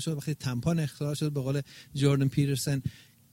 شد، وقتی تمپان اختراع شد، به قول جوردن پیترسن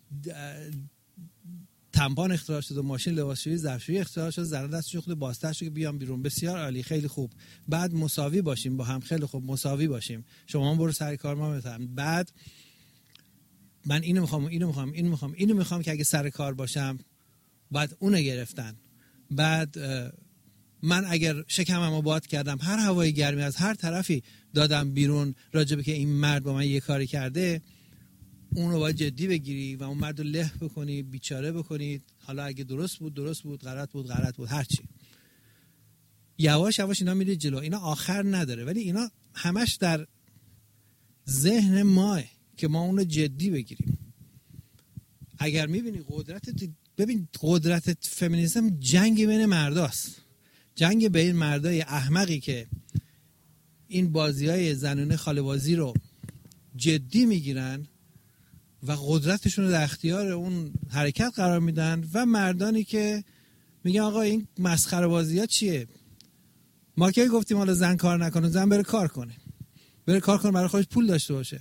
تمپان اختراع شد و ماشین لباسشویی ظرفشویی اختراع شد، زنان دستشون خود بازتر شد که بیان بیرون. بسیار عالی، خیلی خوب. بعد مساوی باشیم با هم، خیلی خوب، مساوی باشیم. شما برو سر کار، ما بتونم. بعد من اینو میخوام که اگه سر کار باشم بعد اونو گرفتن. بعد من اگر شکممو باد کردم، هر هوای گرمی از هر طرفی دادم بیرون راجبه که این مرد با من یه کاری کرده، اون رو باید جدی بگیری و اون مرد رو له بکنی، بیچاره بکنی. حالا اگه درست بود، غلط بود، هرچی. یواش یواش اینا میره جلو. اینا آخر نداره، ولی اینا همش در ذهن ماه که ما اون رو جدی بگیریم. اگر میبینی قدرت فمینیسم جنگ بین مرداست، جنگ بین مردای احمقی که این بازیای زنونه خاله‌بازی رو جدی میگیرن و قدرتشون رو در اختیار اون حرکت قرار میدن، و مردانی که میگن آقا این مسخره بازی ها چیه؟ ما که گفتیم حالا زن کار نکنه، زن بره کار کنه برای خودش پول داشته باشه.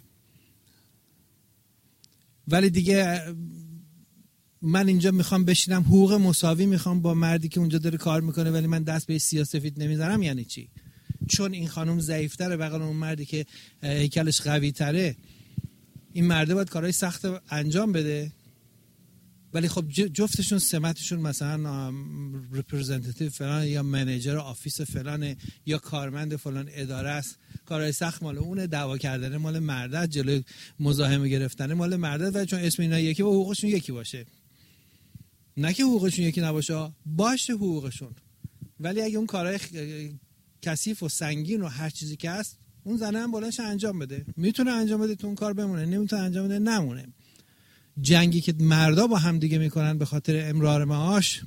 ولی دیگه من اینجا میخوام بشینم حقوق مساوی میخوام با مردی که اونجا داره کار میکنه ولی من دست به سیاه‌سفید نمیذارم. یعنی چی؟ چون این خانم ضعیف‌تره بغل اون مردی که هیکلش قوی تره، این مرده باید کارهای سخت انجام بده، ولی خب جفتشون سمتشون مثلا ریپرزنتیتیو فلان یا منیجر آفیس فلان یا کارمند فلان اداره است. کارهای سخت مال اونه، دعوا کردن مال مرده، جلوی مزاحمه گرفتن مال مرده. و چون اسم اینا یکی با حقوقشون یکی باشه، نه که حقوقشون یکی نباشه، باشه حقوقشون، ولی اگه اون کارهای کثیف و سنگین و هر چیزی که هست اون زنه هم بلندش انجام بده. میتونه انجام بده تو اون کار بمونه، نمیتونه انجام بده نمونه. جنگی که مردا با هم دیگه میکنن به خاطر امرار معاش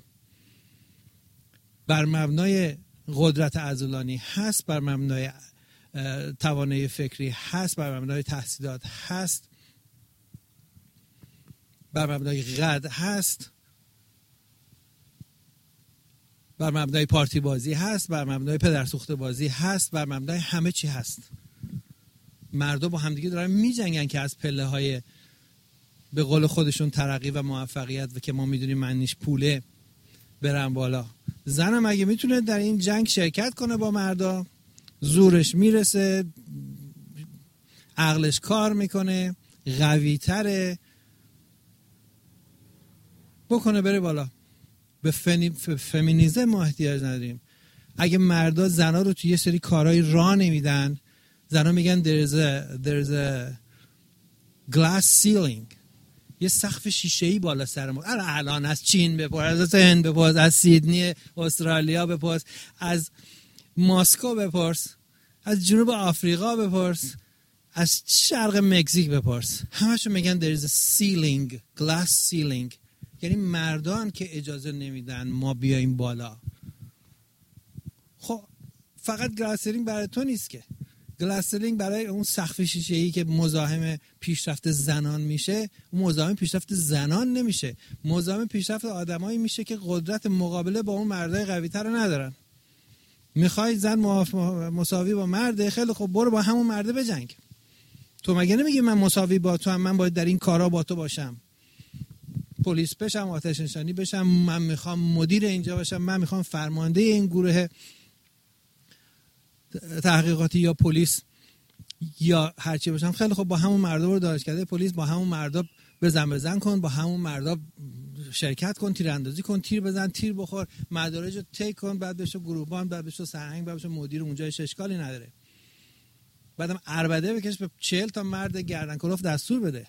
بر مبنای قدرت عضلانی هست، بر مبنای توانایی فکری هست، بر مبنای تحصیلات هست، بر مبنای قد هست، بر مبنای پارتی بازی هست، بر مبنای پدرسوخته بازی هست، بر مبنای همه چی هست. مردا با هم دیگه دارن میجنگن که از پله های به قول خودشون ترقی و موفقیت و که ما میدونیم معنیش پوله برن بالا. زنم اگه میتونه در این جنگ شرکت کنه با مردا، زورش میرسه، عقلش کار میکنه، قوی تره، بکنه بره بالا. به فمینیزم ما احتیاج نداریم. اگه مردا زنا رو توی یه سری کارهای راه نمیدن، زنا میگن there's a glass ceiling، یه سقف شیشه‌ای بالا سر ما. الان از چین بپرس، از هند بپرس، از سیدنی استرالیا بپرس، از مسکو بپرس، از جنوب آفریقا بپرس، از شرق مکزیک بپرس، همشون میگن there is a ceiling, glass ceiling. یعنی مردان که اجازه نمیدن ما بیاییم بالا. خب فقط گلاس سیلینگ برای تو نیست که، گلاس سیلینگ برای اون سقف شیشه‌ای که مزاحم پیشرفت زنان میشه، اون مزاحم پیشرفت زنان نمیشه، مزاحم پیشرفت آدمایی میشه که قدرت مقابله با اون مردای قوی‌تر رو ندارن. میخوای زن مساوی با مرده، خیلی خب برو با همون مرده بجنگ. تو مگه نمیگی من مساوی با تو هم، من باید در این کارا با تو باشم، پلیس بشم، آتش نشانی بشم، من میخوام مدیر اینجا باشم، من میخوام فرمانده این گروه تحقیقاتی یا پلیس یا هرچی باشم. خیلی خب با همون مردا برو دانشکده پلیس، با همون مردا بزن کن، با همون مردا شرکت کن، تیراندازی کن، تیر بزن، تیر بخور، مدارج رو تیک کن، بعد بشو گروهبان، بعد بشو سرهنگ، بعد بشو مدیر اونجا. اشکالی نداره. بعدم عربده بکش به 40 تا مرد گردن کلفت دستور بده.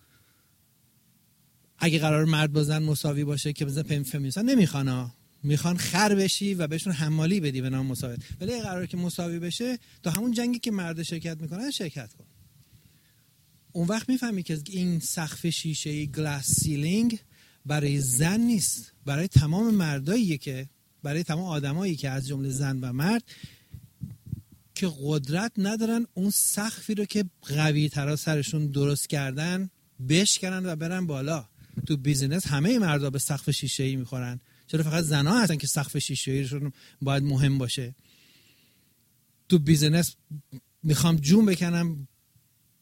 اگه قرار مرد با زن مساوی باشه که مثلا فمینیست‌ها نمیخوان، میخوان خر بشی و بهشون حمالی بدی به نام مساوی. ولی اگه قراره که مساوی بشه، تا همون جنگی که مرد شرکت میکنن شرکت کن. اون وقت میفهمی که این سقف شیشه‌ای گلاس سیلینگ برای زن نیست، برای تمام مرداییه، که برای تمام آدمایی که از جمله زن و مرد که قدرت ندارن اون سقفی رو که قوی ترا سرشون درست کردن بشکنن و برن بالا. تو بیزینس همه مردا به سقف شیشه‌ای میخورن، چرا فقط زن‌ها هستن که سقف شیشه‌ایشون باید مهم باشه؟ تو بیزینس میخوام جون بکنم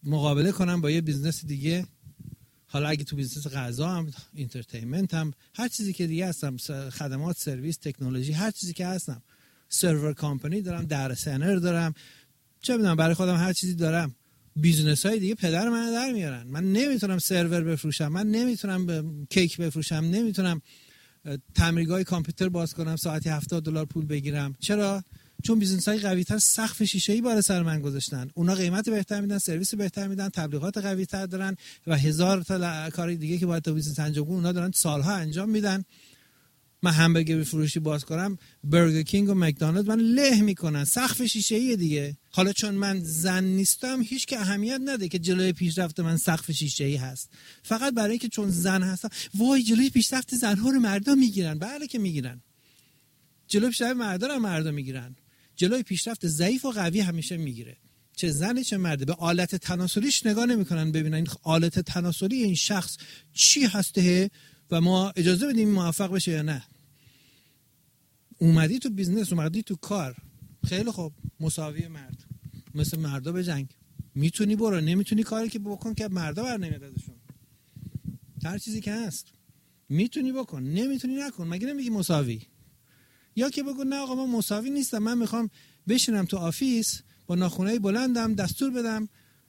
مقابله کنم با یه بیزنس دیگه. حالا اگه تو بیزنس غذا هم، اینترتینمنت هم، هر چیزی که دیگه هستم، خدمات، سرویس، تکنولوژی، هر چیزی که هستم، سرور کامپانی دارم، در سنر دارم، چه میدونم برای خودم هر چیزی دارم. بیزنس های دیگه پدر من در میارن. من نمیتونم سرور بفروشم، من نمیتونم کیک بفروشم، نمیتونم تعمیرگاه کامپیوتر باز کنم ساعتی $70 پول بگیرم. چرا؟ چون بیزنس های قوی تر سقف شیشه‌ای بالا سر من گذاشتن. اونا قیمت بهتر میدن، سرویس بهتر میدن، تبلیغات قوی تر دارن و هزار تا کار دیگه که باید تو بیزنس انجام کنن اونا دارن سالها انجام میدن. من همبرگر فروشی باز کنم، برگر کینگ و مکدونالد من له میکنن، سقف شیشه‌ای دیگه. حالا چون من زن نیستم هیچ که اهمیت نده که جلوی پیشرفت من سقف شیشه‌ای هست، فقط برای اینکه چون زن هستم وای جلوی پیشرفت زنها رو مردا میگیرن. بله که میگیرن، جلوی پیشرفت مردا رو مردا میگیرن، جلوی پیشرفت ضعیف و قوی همیشه میگیره، چه زنی چه مرده. به آلت تناسلیش نگاه نمیکنن ببینن این آلت تناسلی این شخص چی هسته و ما اجازه بدیم موفق بشه یا نه. اومدی تو بیزنس، اومدی تو کار، خیلی خوب، مساوی مرد، مثل مردا بجنگ. میتونی برو، نمیتونی کاری که بکن که مردا بر نمیاد ازشون. هر چیزی که هست میتونی بکن، نمیتونی نکن. مگه نمیگی مساوی؟ یا که بگو نه آقا من مساوی نیستم، من میخوام بشینم تو آفیس با ناخنای بلندم دستور بدم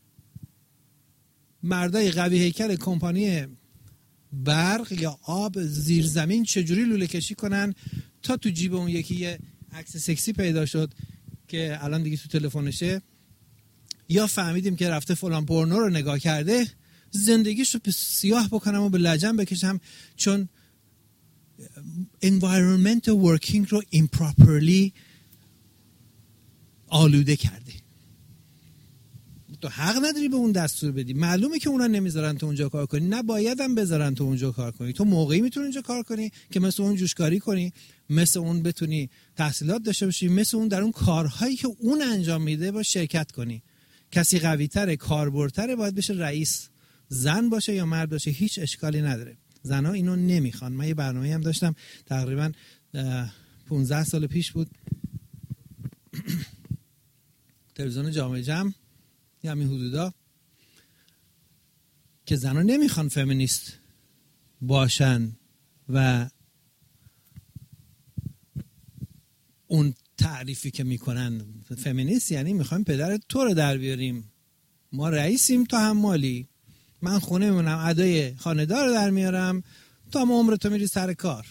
مردای قوی هیکل کمپانی برق یا آب زیرزمین چجوری لوله کشی کنن تا تو جیب اون یکی یه عکس سکسی پیدا شد که الان دیگه تو تلفنشه، یا فهمیدیم که رفته فلان پورنو رو نگاه کرده، زندگیشو سیاه بکنم و به لجن بکشم چون environment working رو improperly آلوده کرده. تو حق نداری به اون دستور بدی. معلومه که اونا نمیذارن تو اونجا کار کنی، نباید هم بذارن تو اونجا کار کنی. تو موقعی میتونی اونجا کار کنی که مثل اون جوشکاری کنی، مثل اون بتونی تحصیلات داشته باشی، مثل اون در اون کارهایی که اون انجام میده با شرکت کنی. کسی قوی تره، کاربردتره، باید بشه رئیس. زن باشه یا مرد باشه هیچ اشکالی نداره. زنها اینو نمیخوان. من یه برنامه‌ای هم داشتم تقریبا 15 سال پیش بود، تلویزیون جامعه جمع یا همین حدودا، که زنها نمیخوان فمینیست باشن و اون تعریفی که میکنن فمینیست یعنی میخوایم پدر تو رو در بیاریم، ما رئیسیم تو حمالی، من خونه میمونم ادای خانه‌دار رو در میارم تا عمر تو میری سر کار.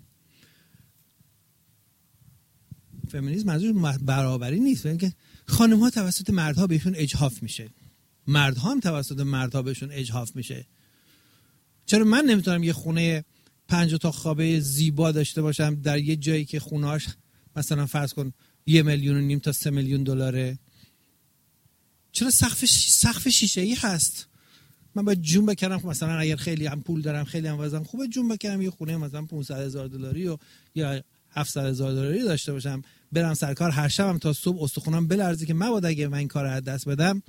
فمینیسم منظور برابری نیست، اینکه خانم‌ها توسط مردها بهشون اجحاف میشه، مردها هم توسط مردها بهشون اجحاف میشه. چرا من نمیتونم یه خونه 5 اتاق خوابه زیبا داشته باشم در یه جایی که خونه‌اش مثلا فرض کن 1.5 میلیون تا 3 میلیون دلاره؟ چرا سقف شیشه‌ای هست؟ من باید جون بکنم مثلا اگر خیلی هم پول دارم، خیلی هم وضعم خوبه، جون بکنم یه خونه مثلا $500,000 یا $700,000 داشته باشم، برم سر کار هر شبم تا صبح استخونم بلرزه که مبادا اگه من این کار رو از دست بدم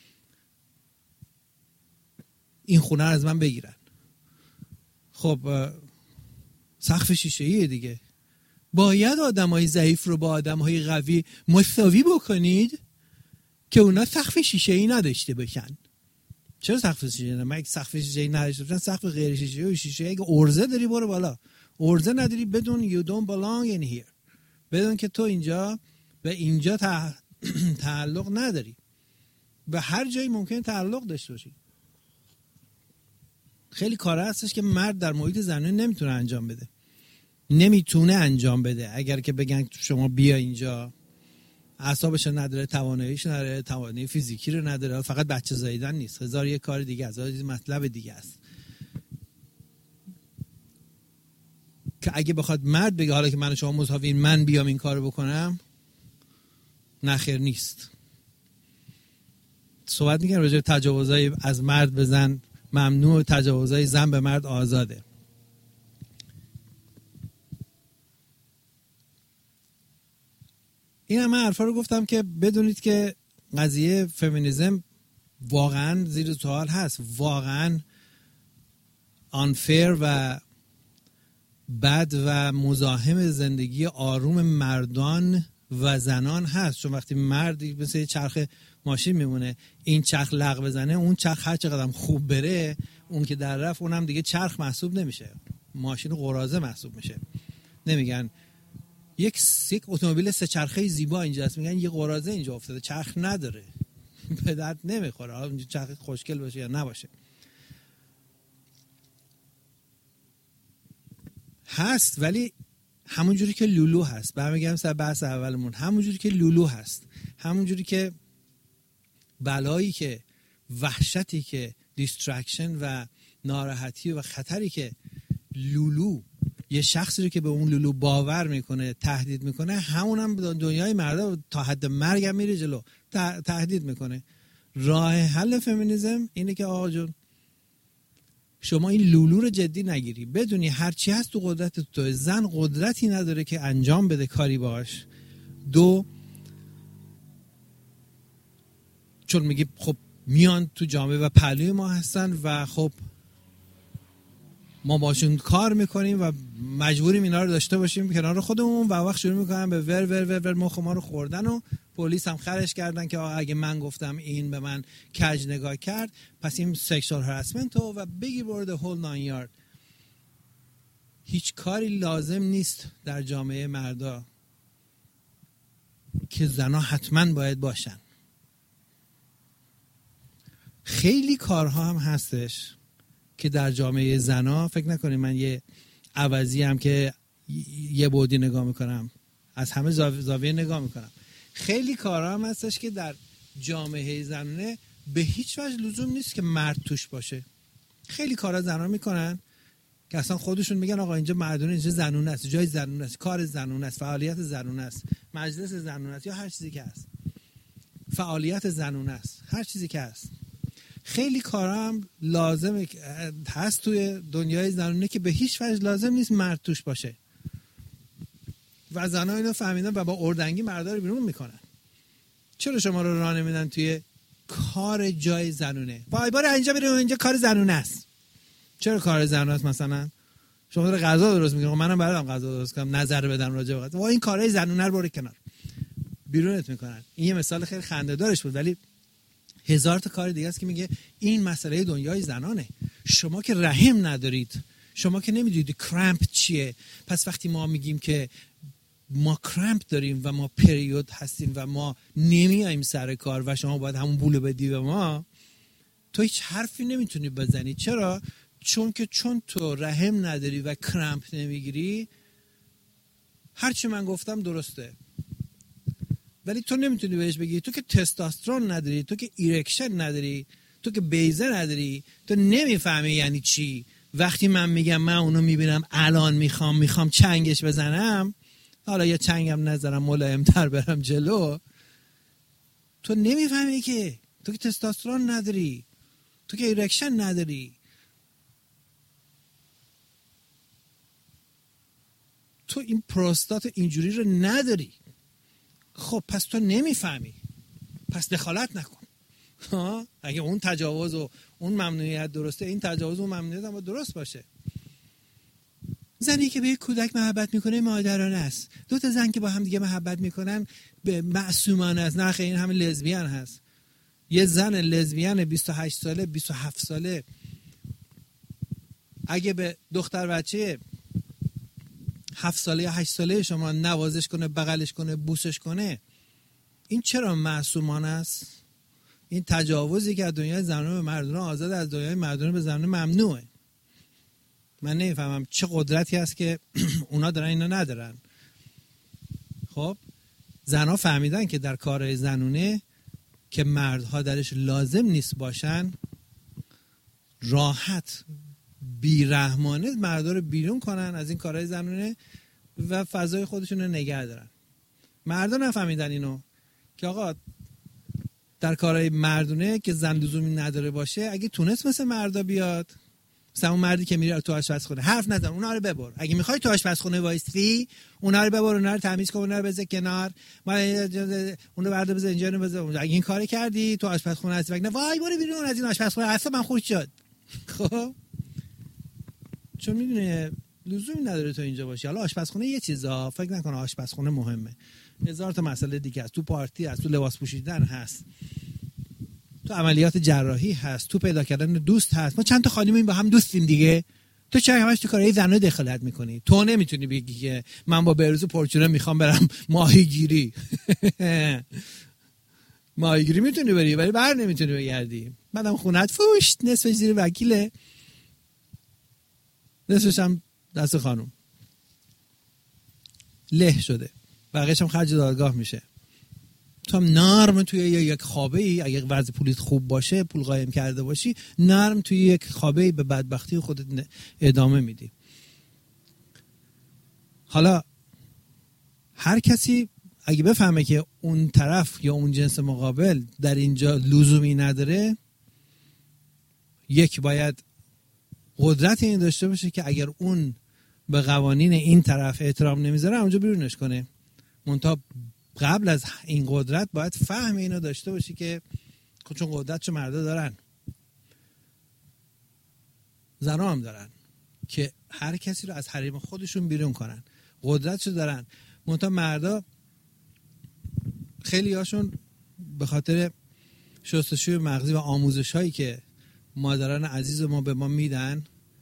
این خونه رو از من بگیرن. خب سقف شیشه‌ایه دیگه. باید آدمای ضعیف رو با آدمای قوی مساوی بکنید که اونا سقف شیشه‌ای نداشته باشن. چرا سقف شیشه‌ای؟ من سقف شیشه‌ای نداشته باشن، سقف غیر شیشه‌ای و شیشه‌ای اگه ارزه داری برو بالا، ارزه نداری بدون you don't belong in here، بدون که تو اینجا به اینجا تعلق نداری، به هر جایی ممکن تعلق داشته باشی. خیلی کار هستش که مرد در محیط زنانه نمیتونه انجام بده، نمیتونه انجام بده. اگر که بگن شما بیا اینجا، اعصابش نداره، تواناییش نداره، توانایی فیزیکی رو نداره، فقط بچه زاییدن نیست، هزار یک کار دیگه، هزار مطلب دیگه است که اگه بخواد مرد بگه حالا که من و شما مساویم من بیام این کارو بکنم، نخیر نیست. صحبت میگن راجع به تجاوزای از مرد به زن ممنوع، تجاوزای زن به مرد آزاده. این همه حرفا رو گفتم که بدونید که قضیه فمینیسم واقعا زیر سوال هست، واقعا unfair و بد و مزاحم زندگی آروم مردان و زنان هست. چون وقتی مردی مثل چرخ ماشین میمونه. این چرخ لغ بزنه، اون چرخ هر چقدر خوب بره، اون که در رفت اونم دیگه چرخ محسوب نمیشه، ماشین قراضه محسوب میشه. نمیگن یک اتومبیل سه چرخه زیبا اینجاست، میگن یه قراضه اینجا افتاده، چرخ نداره، به درد نمیخوره. حالا اونجا چرخ خوشگل باشه یا نباشه. هست، ولی همونجوری که لولو هست، برمیگردم سر بحث اولمون، همونجوری که لولو هست، همونجوری که بلایی که وحشتی که دیسترکشن و ناراحتی و خطری که لولو یه شخصی رو که به اون لولو باور میکنه تهدید میکنه، همون هم دنیای مردا تا حد مرگ هم میره جلو تهدید میکنه. راه حل فمینیسم اینه که آقا جون شما این لولو رو جدی نگیری، بدونی هرچی هست تو قدرت تو. زن قدرتی نداره که انجام بده کاری باش. دو، چون میگی خب میان تو جامعه و پهلوی ما هستن و خب ما باشون کار میکنیم و مجبوریم اینا رو داشته باشیم کنار خودمون، و وقت شروع میکنن به ور مخ ما رو خوردن و پلیس هم خرش کردن که اگه من گفتم این به من کج نگاه کرد پس این سکشوال هراسمنت و بگی برد هول 9 یارد. هیچ کاری لازم نیست در جامعه مردا که زنا حتما باید باشن. خیلی کارها هم هستش که در جامعه زنا فکر نکنید من یه عوضی هم که یه بعدی نگاه میکنم، از همه زاویه نگاه میکنم. خیلی کارها هم هستش که در جامعه زنانه به هیچ وجه لزوم نیست که مرد توش باشه. خیلی کارها زنان میکنن که اصلا خودشون میگن آقا اینجا مردونه، اینجا زنونه است، جای زنونه است، کار زنونه است، فعالیت زنونه است، مجلس زنونه است، یا هر چیزی که هست، فعالیت زنونه است، هر چیزی که هست. خیلی کارا هم لازم هست توی دنیای زنانه که به هیچ وجه لازم نیست مرد توش باشه و زنها اینو فهمیدن و با اردنگی مردا رو بیرون میکنن. چرا شما رو راه نمیدن توی کار جای زنونه؟ وای باره اینجا بریم، اینجا کار زنونه است. چرا کار زنونه است؟ مثلا شما داره غذا درست میکنید، منم برام غذا درست کنم، نظر بدم راجع به غذا، وای این کارهای زنونه رو برو کنار، بیرونت میکنن. این یه مثال خیلی خنده دارش بود، ولی هزار تا کار دیگه است که میگه این مسئله دنیای زنانه. شما که رحم ندارید، شما که نمیدونید کرامپ چیه، پس وقتی ما میگیم که ما کرامپ داریم و ما پریود هستیم و ما نمیایم سر کار و شما باید همون بوله بدی به ما، تو هیچ حرفی نمیتونی بزنی. چرا؟ چون تو رحم نداری و کرامپ نمیگیری، هرچی من گفتم درسته، ولی تو نمیتونی بهش بگی تو که تستوسترون نداری، تو که ایرکشن نداری، تو که بیزه نداری، تو نمیفهمی یعنی چی. وقتی من میگم من اونو میبینم الان میخوام چنگش بزنم، حالا یا چنگم نذارم ملایم‌تر برم جلو، تو نمیفهمی که تو که تستوسترون نداری، تو که ایرکشن نداری، تو این پروستات اینجوری رو نداری. خب پس تو نمیفهمی، پس دخالت نکن. اگه اون تجاوز و اون ممنوعیت درسته، این تجاوز و اون ممنوعیت هم درست باشه. زنی که به یک کودک محبت میکنه مادرانه است. دو تا زن که با هم دیگه محبت میکنن به معصومانه است. نه خیلی این همه لزبیان هست. یه زن لزبیان 28 ساله 27 ساله اگه به دختر بچه 7 ساله یا 8 ساله شما نوازش کنه، بغلش کنه، بوسش کنه، این چرا معصومانه است؟ این تجاوزی که از دنیای زنانه به مردانه آزاد، از دنیای مردانه به زنانه ممنوعه. من نمیفهمم چه قدرتی هست که اونا دارن اینا ندارن. خب زنها فهمیدن که در کارهای زنونه که مردها درش لازم نیست باشن، راحت بیرحمانه مردا رو بیرون کنن از این کارهای زنونه و فضای خودشون رو نگه دارن. مردا نفهمیدن اینو که آقا در کارهای مردونه که زن لزومی نداره باشه، اگه تونست مثل مردا بیاد، مثلا اون مردی که میره تو آشپزخونه حرف نزن، اونا رو ببر. اگه میخوای تو آشپزخونه وایسی، اونا رو ببر، اونا رو تمیز کن، اونا رو بذار کنار، اونو بردا بذار اینجا، اونو بذار اونجا. اگه این کارو کردی تو آشپزخونه هستی، نه وای برو بیرون از این آشپزخونه، اصلا من خوش شد. خب چون میدونه لزومی نداره تو اینجا باشی. حالا آشپزخونه یه چیزا، فکر نکنه آشپزخونه مهمه، هزار تا مسئله دیگه است. تو پارتی هست، تو لباس پوشیدن هست، تو عملیات جراحی هست، تو پیدا کردن دوست هست. ما چند تا خانمیم با هم دوستیم دیگه. تو چرا همش تو کارهای زن‌ها دخالت میکنی؟ تو نمیتونی بگی که من با بهروز پرچونه میخوام برم ماهیگیری. ماهیگیری میتونی بری ولی بر نمیتونی بگردی. بعدم خونت فوشت، نصفش زیر وکیله، نصفش هم دست خانم له شده، بقیه‌اش هم خرج دادگاه میشه. تو هم نرم توی یک خوابه ای، اگه وضع پولیت خوب باشه، پول قایم کرده باشی، نرم توی یک خوابه ای به بدبختی خودت ادامه میدی. حالا هر کسی اگه بفهمه که اون طرف یا اون جنس مقابل در اینجا لزومی نداره، یک باید قدرت این داشته باشه که اگر اون به قوانین این طرف احترام نمیذاره اونجا بیرونش کنه. منتها قبل از این قدرت باید فهم اینو داشته باشی که چون قدرتشو مردا دارن، زنا هم دارن که هر کسی رو از حریم خودشون بیرون کنن، قدرتشو دارن. منتها مردا خیلی هاشون به خاطر شستشوی مغزی و آموزش هایی که مادران عزیز ما به ما میدن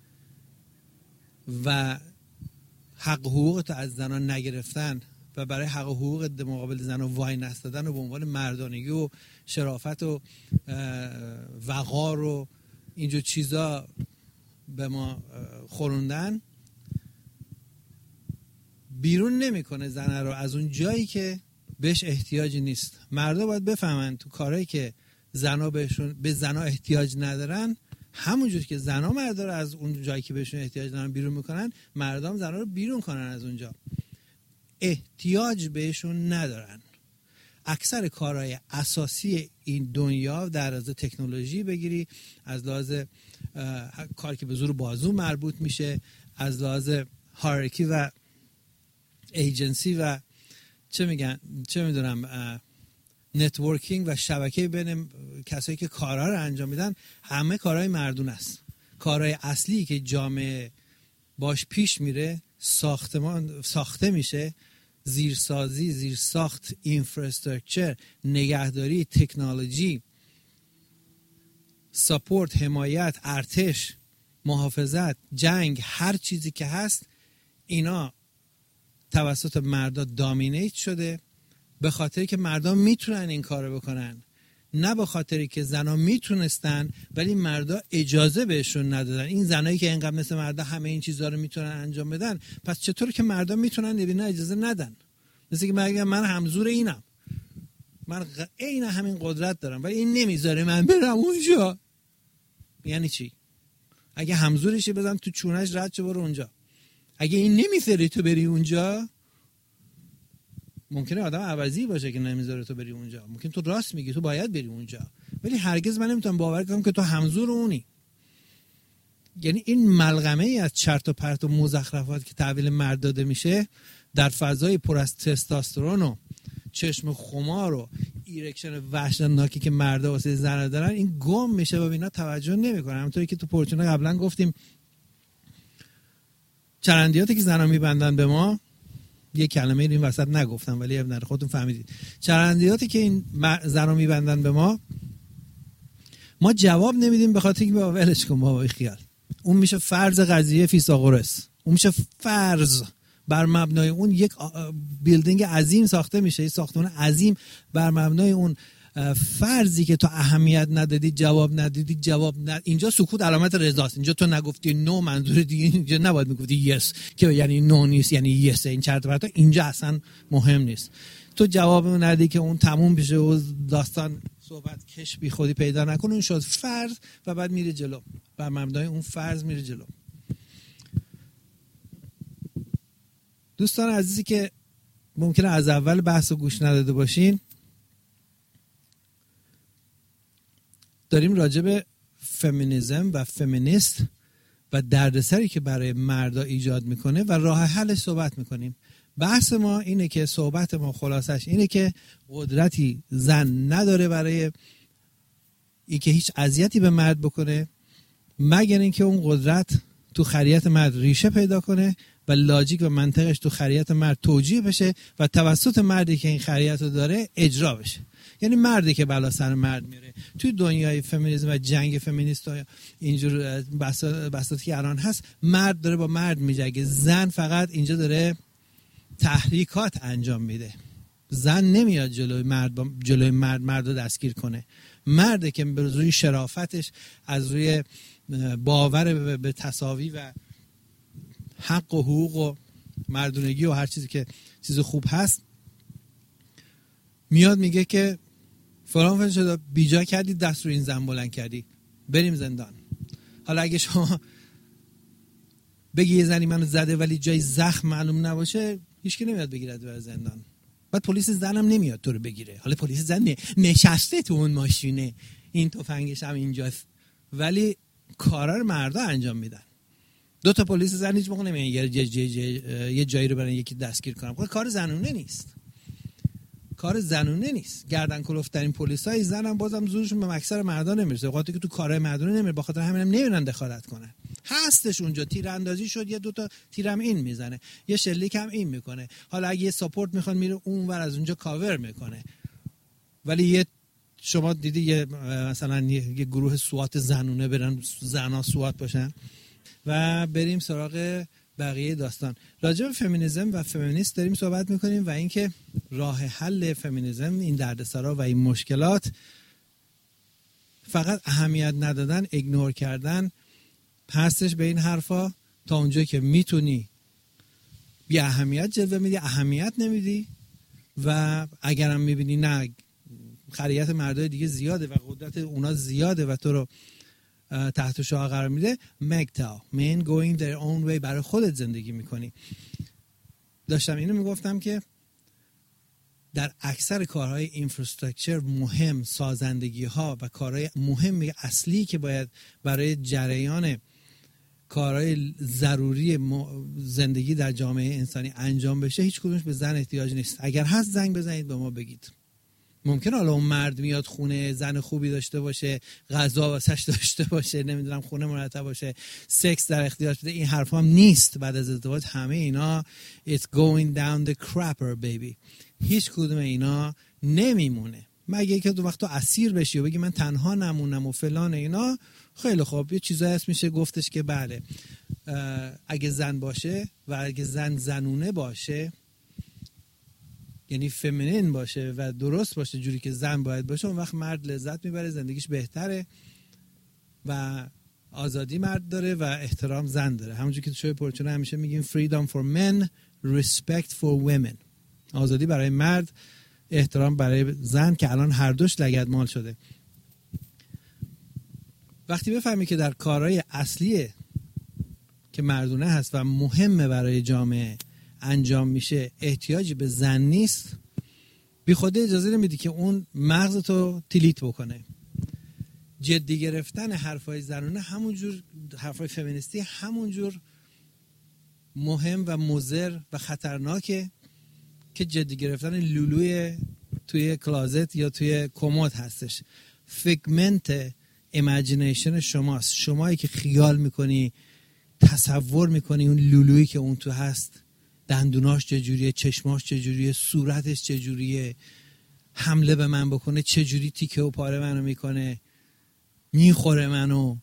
و حق حقوقت از زنان نگرفتن و برای حق و حقوق مقابل زنان وای نستادن و به عنوان مردانگی و شرافت و وقار و اینجور چیزا به ما خوروندن، بیرون نمیکنه زنه رو از اون جایی که بهش احتیاجی نیست. مردا باید بفهمن تو کارهایی که زنا به زنا احتیاج ندارن، همونجور که زنا مردا رو از اون جایی که بهشون احتیاج دارن بیرون میکنن، مردام زنا رو بیرون کنن از اونجا. احتیاج بهشون ندارن. اکثر کارهای اساسی این دنیا در لحاظ تکنولوژی بگیری، از لحاظ کاری که به زور بازو مربوط میشه، از لحاظ هایرارکی و ایجنسی و چه میدونم نتورکینگ و شبکه بین کسایی که کارها رو انجام میدن، همه کارهای مردون است. کارهای اصلی که جامعه باش پیش میره، ساخته میشه، زیرسازی، زیرساخت، اینفراستراکچر، نگهداری، تکنولوژی، ساپورت، حمایت، ارتش، محافظت، جنگ، هر چیزی که هست اینا توسط مردا دامینیت شده، به خاطری که مردا میتونن این کارو بکنن، نه به خاطری که زنا میتونستن ولی مردا اجازه بهشون ندادن. این زنایی که اینقدر مثل مردا همه این چیزا رو میتونن انجام بدن، پس چطور که مردا میتونن اینا اجازه ندن؟ مثل که من همزور اینم، من عین همین قدرت دارم ولی این نمیذاره من برم اونجا. یعنی چی؟ اگه همزورشی بزن تو چونش رد چه برو اونجا. اگه این نمیذاره تو بری اونجا، ممکنه آدم عوضی باشه که نمیذاره تو بری اونجا، ممکن تو راست میگی تو باید بری اونجا، ولی هرگز من نمیتونم باور کنم که تو همزور اونی. یعنی این ملغمه ای از چرت و پرت و مزخرفات که تحویل مرد داده میشه در فضای پر از تستوسترون و چشم خمار و ایرکشن وحشتناکی که مردا واسه زنا دارن، این گم میشه و اینا توجه نمیکنن. همونطوری که تو پرچونه قبلا گفتیم، چرندیاتی که زنا میبندن به ما، یه کلمه این وسط نگفتم ولی ابن خودتون فهمیدید، چرندیاتی که این زنا میبندن به ما جواب نمیدیم به خاطر اینکه ولش کن بابا خیال. اون میشه فرض قضیه فیثاغورس، اون میشه فرض، بر مبنای اون یک بیلدینگ عظیم ساخته میشه، یک ساختمان عظیم بر مبنای اون فرضی که تو اهمیت ندادی، جواب اینجا سکوت علامت رضاست. اینجا تو نگفتی نو، منظور دیگه اینجا نباید میگفتی یس که یعنی نو نیست، یعنی یس. این چرت و پرتا اینجا اصلا مهم نیست. تو جواب اون ندی که اون تموم بشه و داستان صحبت کش بی خودی پیدا نکنه، اون شد فرض و بعد میره جلو، بر مبنای اون فرض میره جلو. دوستان عزیزی که ممکنه از اول بحث رو گوش نداده باشین، داریم راجع به فمینیسم و فمینیست و دردسری که برای مردا ایجاد میکنه و راه حلش صحبت میکنیم. بحث ما اینه که صحبت ما خلاصش اینه که قدرتی زن نداره برای اینکه هیچ اذیتی به مرد بکنه، مگر اینکه اون قدرت تو خریت مرد ریشه پیدا کنه و لاجیک و منطقش تو خریت مرد توجیه بشه و توسط مردی که این خریت رو داره اجرا بشه. یعنی مردی که بلا سر مرد میره. توی دنیای فمینیسم و جنگ فمینیست ها اینجور بساطی که الان هست، مرد داره با مرد میجنگه، زن فقط اینجا داره تحریکات انجام میده. زن نمیاد جلوی مرد رو دستگیر کنه. مرده که به روی شرافتش، از روی باور به تساوی و حق و حقوق و مردونگی و هر چیزی که چیز خوب هست، میاد میگه که فلان شده، بیجا کردی، دست رو این زن بلند کردی، بریم زندان. حالا اگه شما بگی یه زنی منو زده ولی جای زخم معلوم نباشه، هیچکی نمیاد بگیرد بر زندان. بعد پلیس زنم نمیاد تو رو بگیره. حالا پلیس زن نشسته تو اون ماشینه، این تفنگش هم اینجاست، ولی کارا رو مردا انجام میدن. 2 تا پلیس زن هیچ موقع نمیاد یه جایی رو برن یکی دستگیر کنن. کار زنونه نیست. کار زنونه نیست. گردن کلفترین پلیسای زن هم بازم زورشون به اکثر مردا نمیرسه. وقتی که تو کارهای مردونه نمیره، بخاطر همینم نمیرن دخالت کنن. هستش اونجا تیراندازی شد، یه 2 تا تیرم این میزنه، یه شلیک هم این میکنه. حالا اگه یه ساپورت میخواد میره اونور از اونجا کاور میکنه. ولی یه شما دیدی یه مثلا یه گروه سوات زنونه برن زنا سوات باشن. و بریم سراغ بقیه داستان. راجع به فمینیسم و فمینیست داریم صحبت میکنیم و اینکه راه حل فمینیسم، این دردسرا و این مشکلات، فقط اهمیت ندادن، ایگنور کردن هستش به این حرفا. تا اونجایی که میتونی بی اهمیت جلوه میدی، اهمیت نمیدی، و اگرم میبینی نه خریت مردای دیگه زیاده و قدرت اونا زیاده و تو رو تحت شعاع قرار میده، MGTOW men going their own way، برای خودت زندگی میکنی. داشتم اینو میگفتم که در اکثر کارهای اینفراستراکچر مهم، سازندگی ها و کارهای مهم اصلی که باید برای جریان کارهای ضروری زندگی در جامعه انسانی انجام بشه، هیچ کدومش به زن احتیاج نیست. اگر هست زنگ بزنید به ما بگید. ممکنه حالا اون مرد میاد خونه، زن خوبی داشته باشه، غذا واسش داشته باشه، نمیدونم خونه مرتب باشه، سکس در اختیارش بده، این حرفا هم نیست. بعد از ازدواج همه اینا it's going down the crapper baby. هیچ کدوم اینا نمیمونه مگه که تو وقت اسیر بشی و بگی من تنها نمونم و فلان اینا. خیلی خوب، یه چیزایی هست میشه گفتش که بله، اگه زن باشه و اگه زنونه باشه، یعنی فمینین باشه و درست باشه جوری که زن باید باشه، اون وقت مرد لذت میبره، زندگیش بهتره و آزادی مرد داره و احترام زن داره. همونجوری که تو شوی پرچونه همیشه میگیم freedom for men, respect for women. آزادی برای مرد، احترام برای زن، که الان هر دوش لگدمال شده. وقتی بفهمی که در کارهای اصلی که مردونه هست و مهمه برای جامعه انجام میشه احتیاجی به زن نیست، بی خود اجازه نمیدی که اون مغزتو تیلیت بکنه. جدی گرفتن حرفای زنونه همونجور، حرفای فمینیستی همونجور مهم و مضر و خطرناکه که جدی گرفتن لولوی توی کلازت یا توی کمد هستش. فیگمنت ایمیجینیشن شماست. شمایی که خیال میکنی، تصور میکنی اون لولویی که اون تو هست، دندوناش چجوریه، چشماش چجوریه، صورتش چجوریه، حمله به من بکنه چجوری تیکه و پاره منو میکنه، میخوره منو.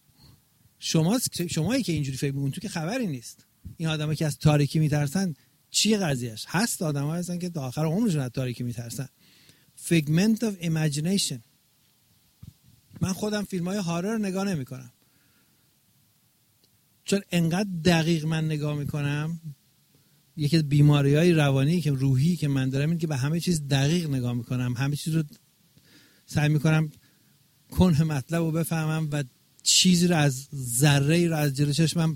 شمایی که اینجوری فکر میکنی، تو که خبری نیست. این آدمایی که از تاریکی میترسن چیه قضیهش؟ هست آدم‌ها هستن که تا آخر عمرشون از تاریکی میترسن. figment of imagination. من خودم فیلم‌های هارر نگاه نمی‌کنم چون انقدر دقیق من نگاه می‌کنم. یکی از بیماری‌های روانی که روحی که من دارم این که به همه چیز دقیق نگاه می‌کنم، همه چیز رو سعی می‌کنم کنه مطلب رو بفهمم و چیزی رو از ذره‌ای رو از جلوی چشمم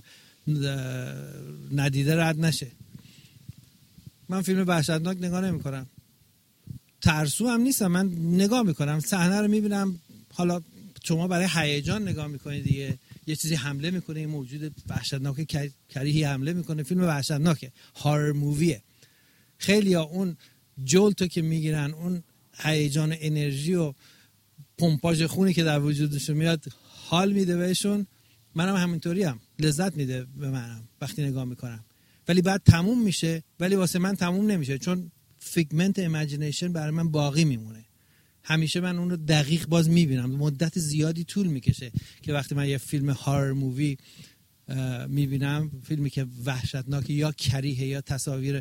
ندیده رد نشه. من فیلم وحشتناک نگاه نمی‌کنم، ترسو هم نیستم، من نگاه می‌کنم، صحنه رو می‌بینم. حالا شما برای هیجان نگاه می‌کنید دیگه، یه چیزی حمله می‌کنه، این موجود وحشتناک کریهی حمله می‌کنه، فیلم وحشتناکه، هارر موویه. خیلی‌ها اون جولتو که می‌گیرن، اون هیجان و انرژی و پمپاژ خونی که در وجودشون میاد حال میده بهشون، منم همینطوریم، لذت میده به منم وقتی نگاه میکنم، ولی بعد تموم میشه، ولی واسه من تموم نمیشه، چون فیگمنت ایمیجینیشن برای من باقی میمونه. همیشه من اون رو دقیق باز میبینم، مدت زیادی طول میکشه که وقتی من یه فیلم هارر مووی میبینم، فیلمی که وحشتناک یا کریه یا تصاویر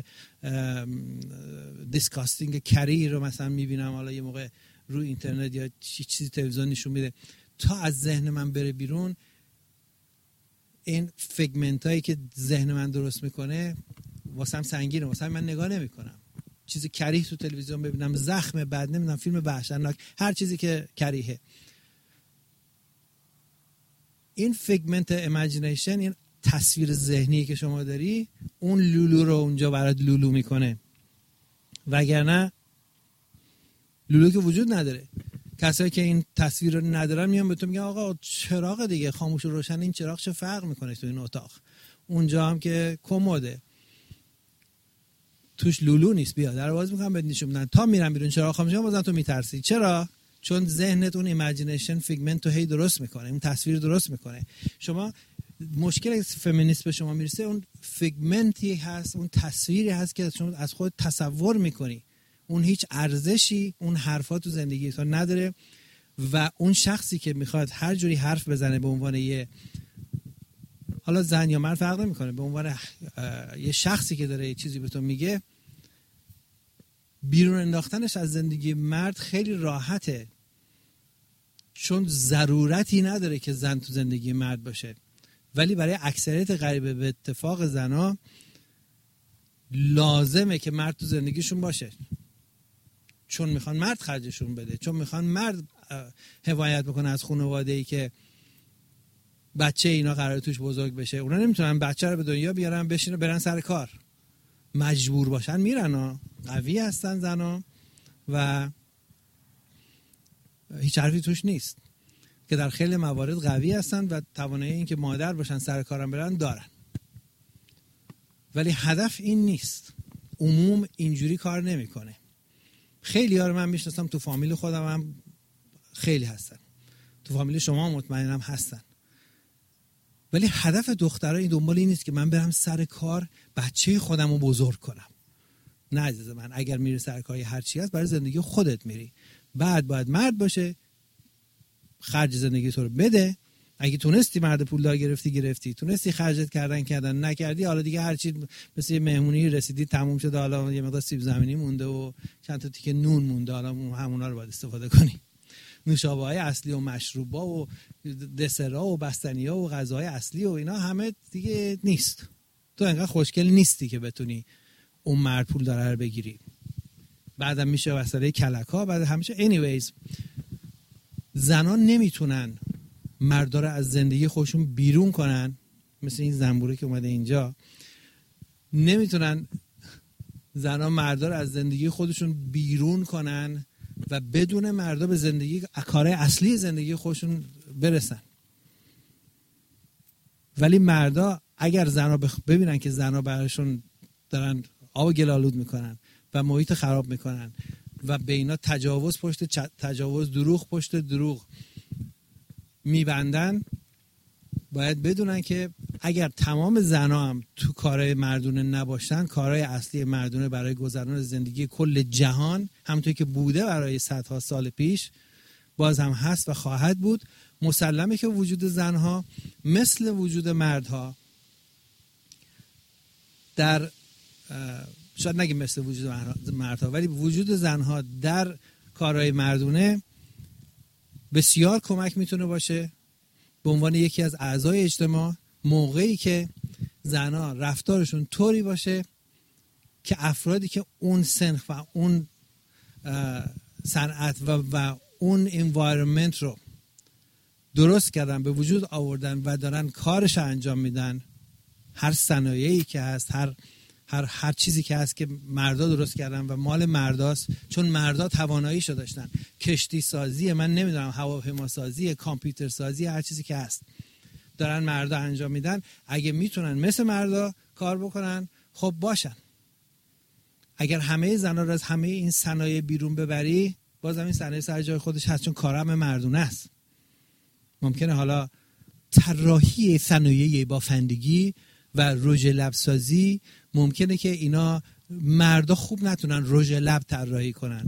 دیسکاستینگ کری رو مثلا میبینم، حالا یه موقع روی اینترنت یا چیزی تلویزیون نشون میده، تا از ذهن من بره بیرون، این فیگمنت هایی که ذهن من درست میکنه واسم سنگینه، واسم من نگاه نمیکنم. چیزی کریه تو تلویزیون ببینم، زخم بعد نمیدونم، فیلم وحشتناک، هر چیزی که کریه، این فیگمنت ایمیجینیشن، این تصویر ذهنی که شما داری، اون لولو رو اونجا برات لولو میکنه، وگرنه لولو که وجود نداره. کسایی که این تصویر رو ندارن میان به تو میگن آقا چراغ دیگه خاموش و روشن، این چراغ چه فرق میکنه تو این اتاق؟ اونجا هم که کموده توش لولو نیست، بیا در باز میکنم بهت نشون بدن، تا میرم بیرون چراغ خاموشه بازم تو میترسی. چرا؟ چون ذهنت اون ایمیجینیشن فیگمنت رو هی درست میکنه، اون تصویر درست میکنه. شما مشکل فمینیست به شما میرسه، اون فیگمنتی هست، اون تصویری هست که شما از خود تصور میکنی، اون هیچ ارزشی اون حرفا تو زندگی تو نداره. و اون شخصی که میخواد هر جوری حرف بزنه به عنوان یه، حالا زن یا مرد فرق نمیکنه، به عنوان یه شخصی که داره یه چیزی به تو میگه، بیرون انداختنش از زندگی مرد خیلی راحته، چون ضرورتی نداره که زن تو زندگی مرد باشه. ولی برای اکثریت غریبه به اتفاق زنا لازمه که مرد تو زندگیشون باشه، چون میخوان مرد خرجشون بده، چون میخوان مرد حمایت بکنه از خانواده‌ای که بچه اینا قراره توش بزرگ بشه. اونا نمیتونن بچه رو به دنیا بیارن بشینن برن سر کار، مجبور باشن میرن. قوی هستن زنا و هیچ حرفی توش نیست، که در خیلی موارد قوی هستن و توانایی این که مادر باشن سر کارم برن دارن. ولی هدف این نیست. عموم اینجوری کار نمیکنه. خیلی ها رو من میشناسم، تو فامیل خودم هم خیلی هستن، تو فامیل شما مطمئنم هستن. ولی هدف دخترها این دنبال این نیست که من برم سر کار بچه خودم رو بزرگ کنم. نه عزیز من، اگر میری سر کار هر چی هست برای زندگی خودت میری، بعد باید مرد باشه خرج زندگی تو رو بده. اگه تونستی مرد پولدار گرفتی، تونستی خرجت کردن نکردی، حالا دیگه هر چی مثل یه مهمونی رسیدی تموم شده، حالا یه مقدار سیب زمینی مونده و چند تا تیکه نون مونده، حالا همونا رو باید استفاده کنی. نوشابه‌های اصلی و مشروبا و دسرها و بستنی‌ها و غذاهای اصلی و اینا همه دیگه نیست. تو انقدر خوشگل نیستی که بتونی اون مرد پول داره رو بگیری. بعدم میشه مسئله کلک‌ها، بعد همیشه anyways زنان نمیتونن مردا رو از زندگی خودشون بیرون کنن، مثل این زنبوره که اومده اینجا. نمیتونن زنان مردا رو از زندگی خودشون بیرون کنن و بدون مردا به زندگی کارهای اصلی زندگی خودشون برسن. ولی مردا اگر زنا ببینن که زنا براشون دارن آب گل آلود میکنن و محیط خراب میکنن و به اینا تجاوز پشت تجاوز، دروغ پشت دروغ میبندن، باید بدونن که اگر تمام زنا هم تو کارهای مردونه نباشن، کارهای اصلی مردونه برای گذران زندگی کل جهان همونطوری که بوده برای صدها سال پیش باز هم هست و خواهد بود. مسلمه که وجود زنها مثل وجود مردها در، شاید نگیم مثل وجود مردها، ولی وجود زنها در کارهای مردونه بسیار کمک میتونه باشه به عنوان یکی از اعضای اجتماع، موقعی که زنها رفتارشون طوری باشه که افرادی که اون صنف و اون صنعت و اون انوایرمنت رو درست کردن، به وجود آوردن و دارن کارش انجام میدن، هر صنایعی که هست، هر چیزی که هست که مردا درست کردن و مال مرداست، چون مردا تواناییشو داشتن، کشتی سازی، من نمیدونم هواپیما سازی، کامپیوتر سازی، هر چیزی که هست دارن مردا انجام میدن. اگه میتونن مثل مردا کار بکنن خب باشن. اگر همه زنا رو از همه این صنایع بیرون ببری، بازم این صنایع سر جای خودش هست، چون کارم مردونه است. ممکنه حالا طراحی صنایع بافندگی و رژ لبسازی ممکنه که اینا مردا خوب نتونن رژ لب طراحی کنن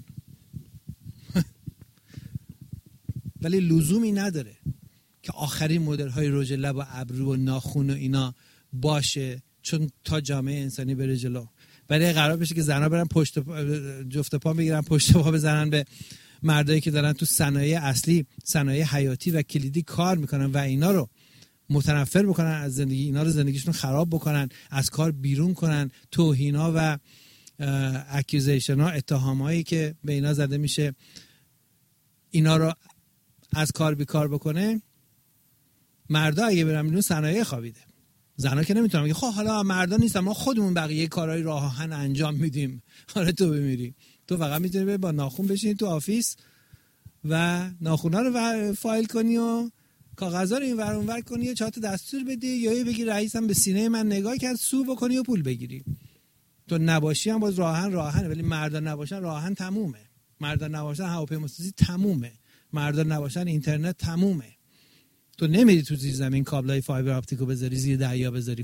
ولی لزومی نداره که آخرین مدل های رژ لب و ابرو و ناخن و اینا باشه، چون تا جامعه انسانی بره جلو. ولی قرار بشه که زنا برن پشت جفت پا بگیرن، پشت پا بزنن به مردایی که دارن تو صنایع اصلی، صنایع حیاتی و کلیدی کار میکنن و اینا رو متنفر بکنن از زندگی، اینا رو زندگیشون خراب بکنن، از کار بیرون کنن، توهینا و اکیوزیشن ها، اتهامایی که به اینا زده میشه اینا رو از کار بیکار بکنه. مردا اگه برن بیرون صنایع خوابیده. زنا که نمیتونن بگه خب حالا مردا نیستن، ما خودمون بقیه کارهای راه آهن انجام میدیم، حالا تو بمیری. تو فقط میتونی با ناخن بشینی تو آفیس و ناخونا رو فایل کنی و کاغذا رو این ور اون ور کنی و چهار دستور بدی، یا بگی رئیسم به سینه من نگاه کرد سو بکنی و پول بگیری. تو نباشی هم باز راهن، ولی مردا نباشن راهن تمومه. مردا نباشن هواپیماسازی تمومه. مردا نباشن اینترنت تمومه. تو نمیری تو زیر زمین کابلای فایبر آپتیکو بذاری، زیر دریا بذاری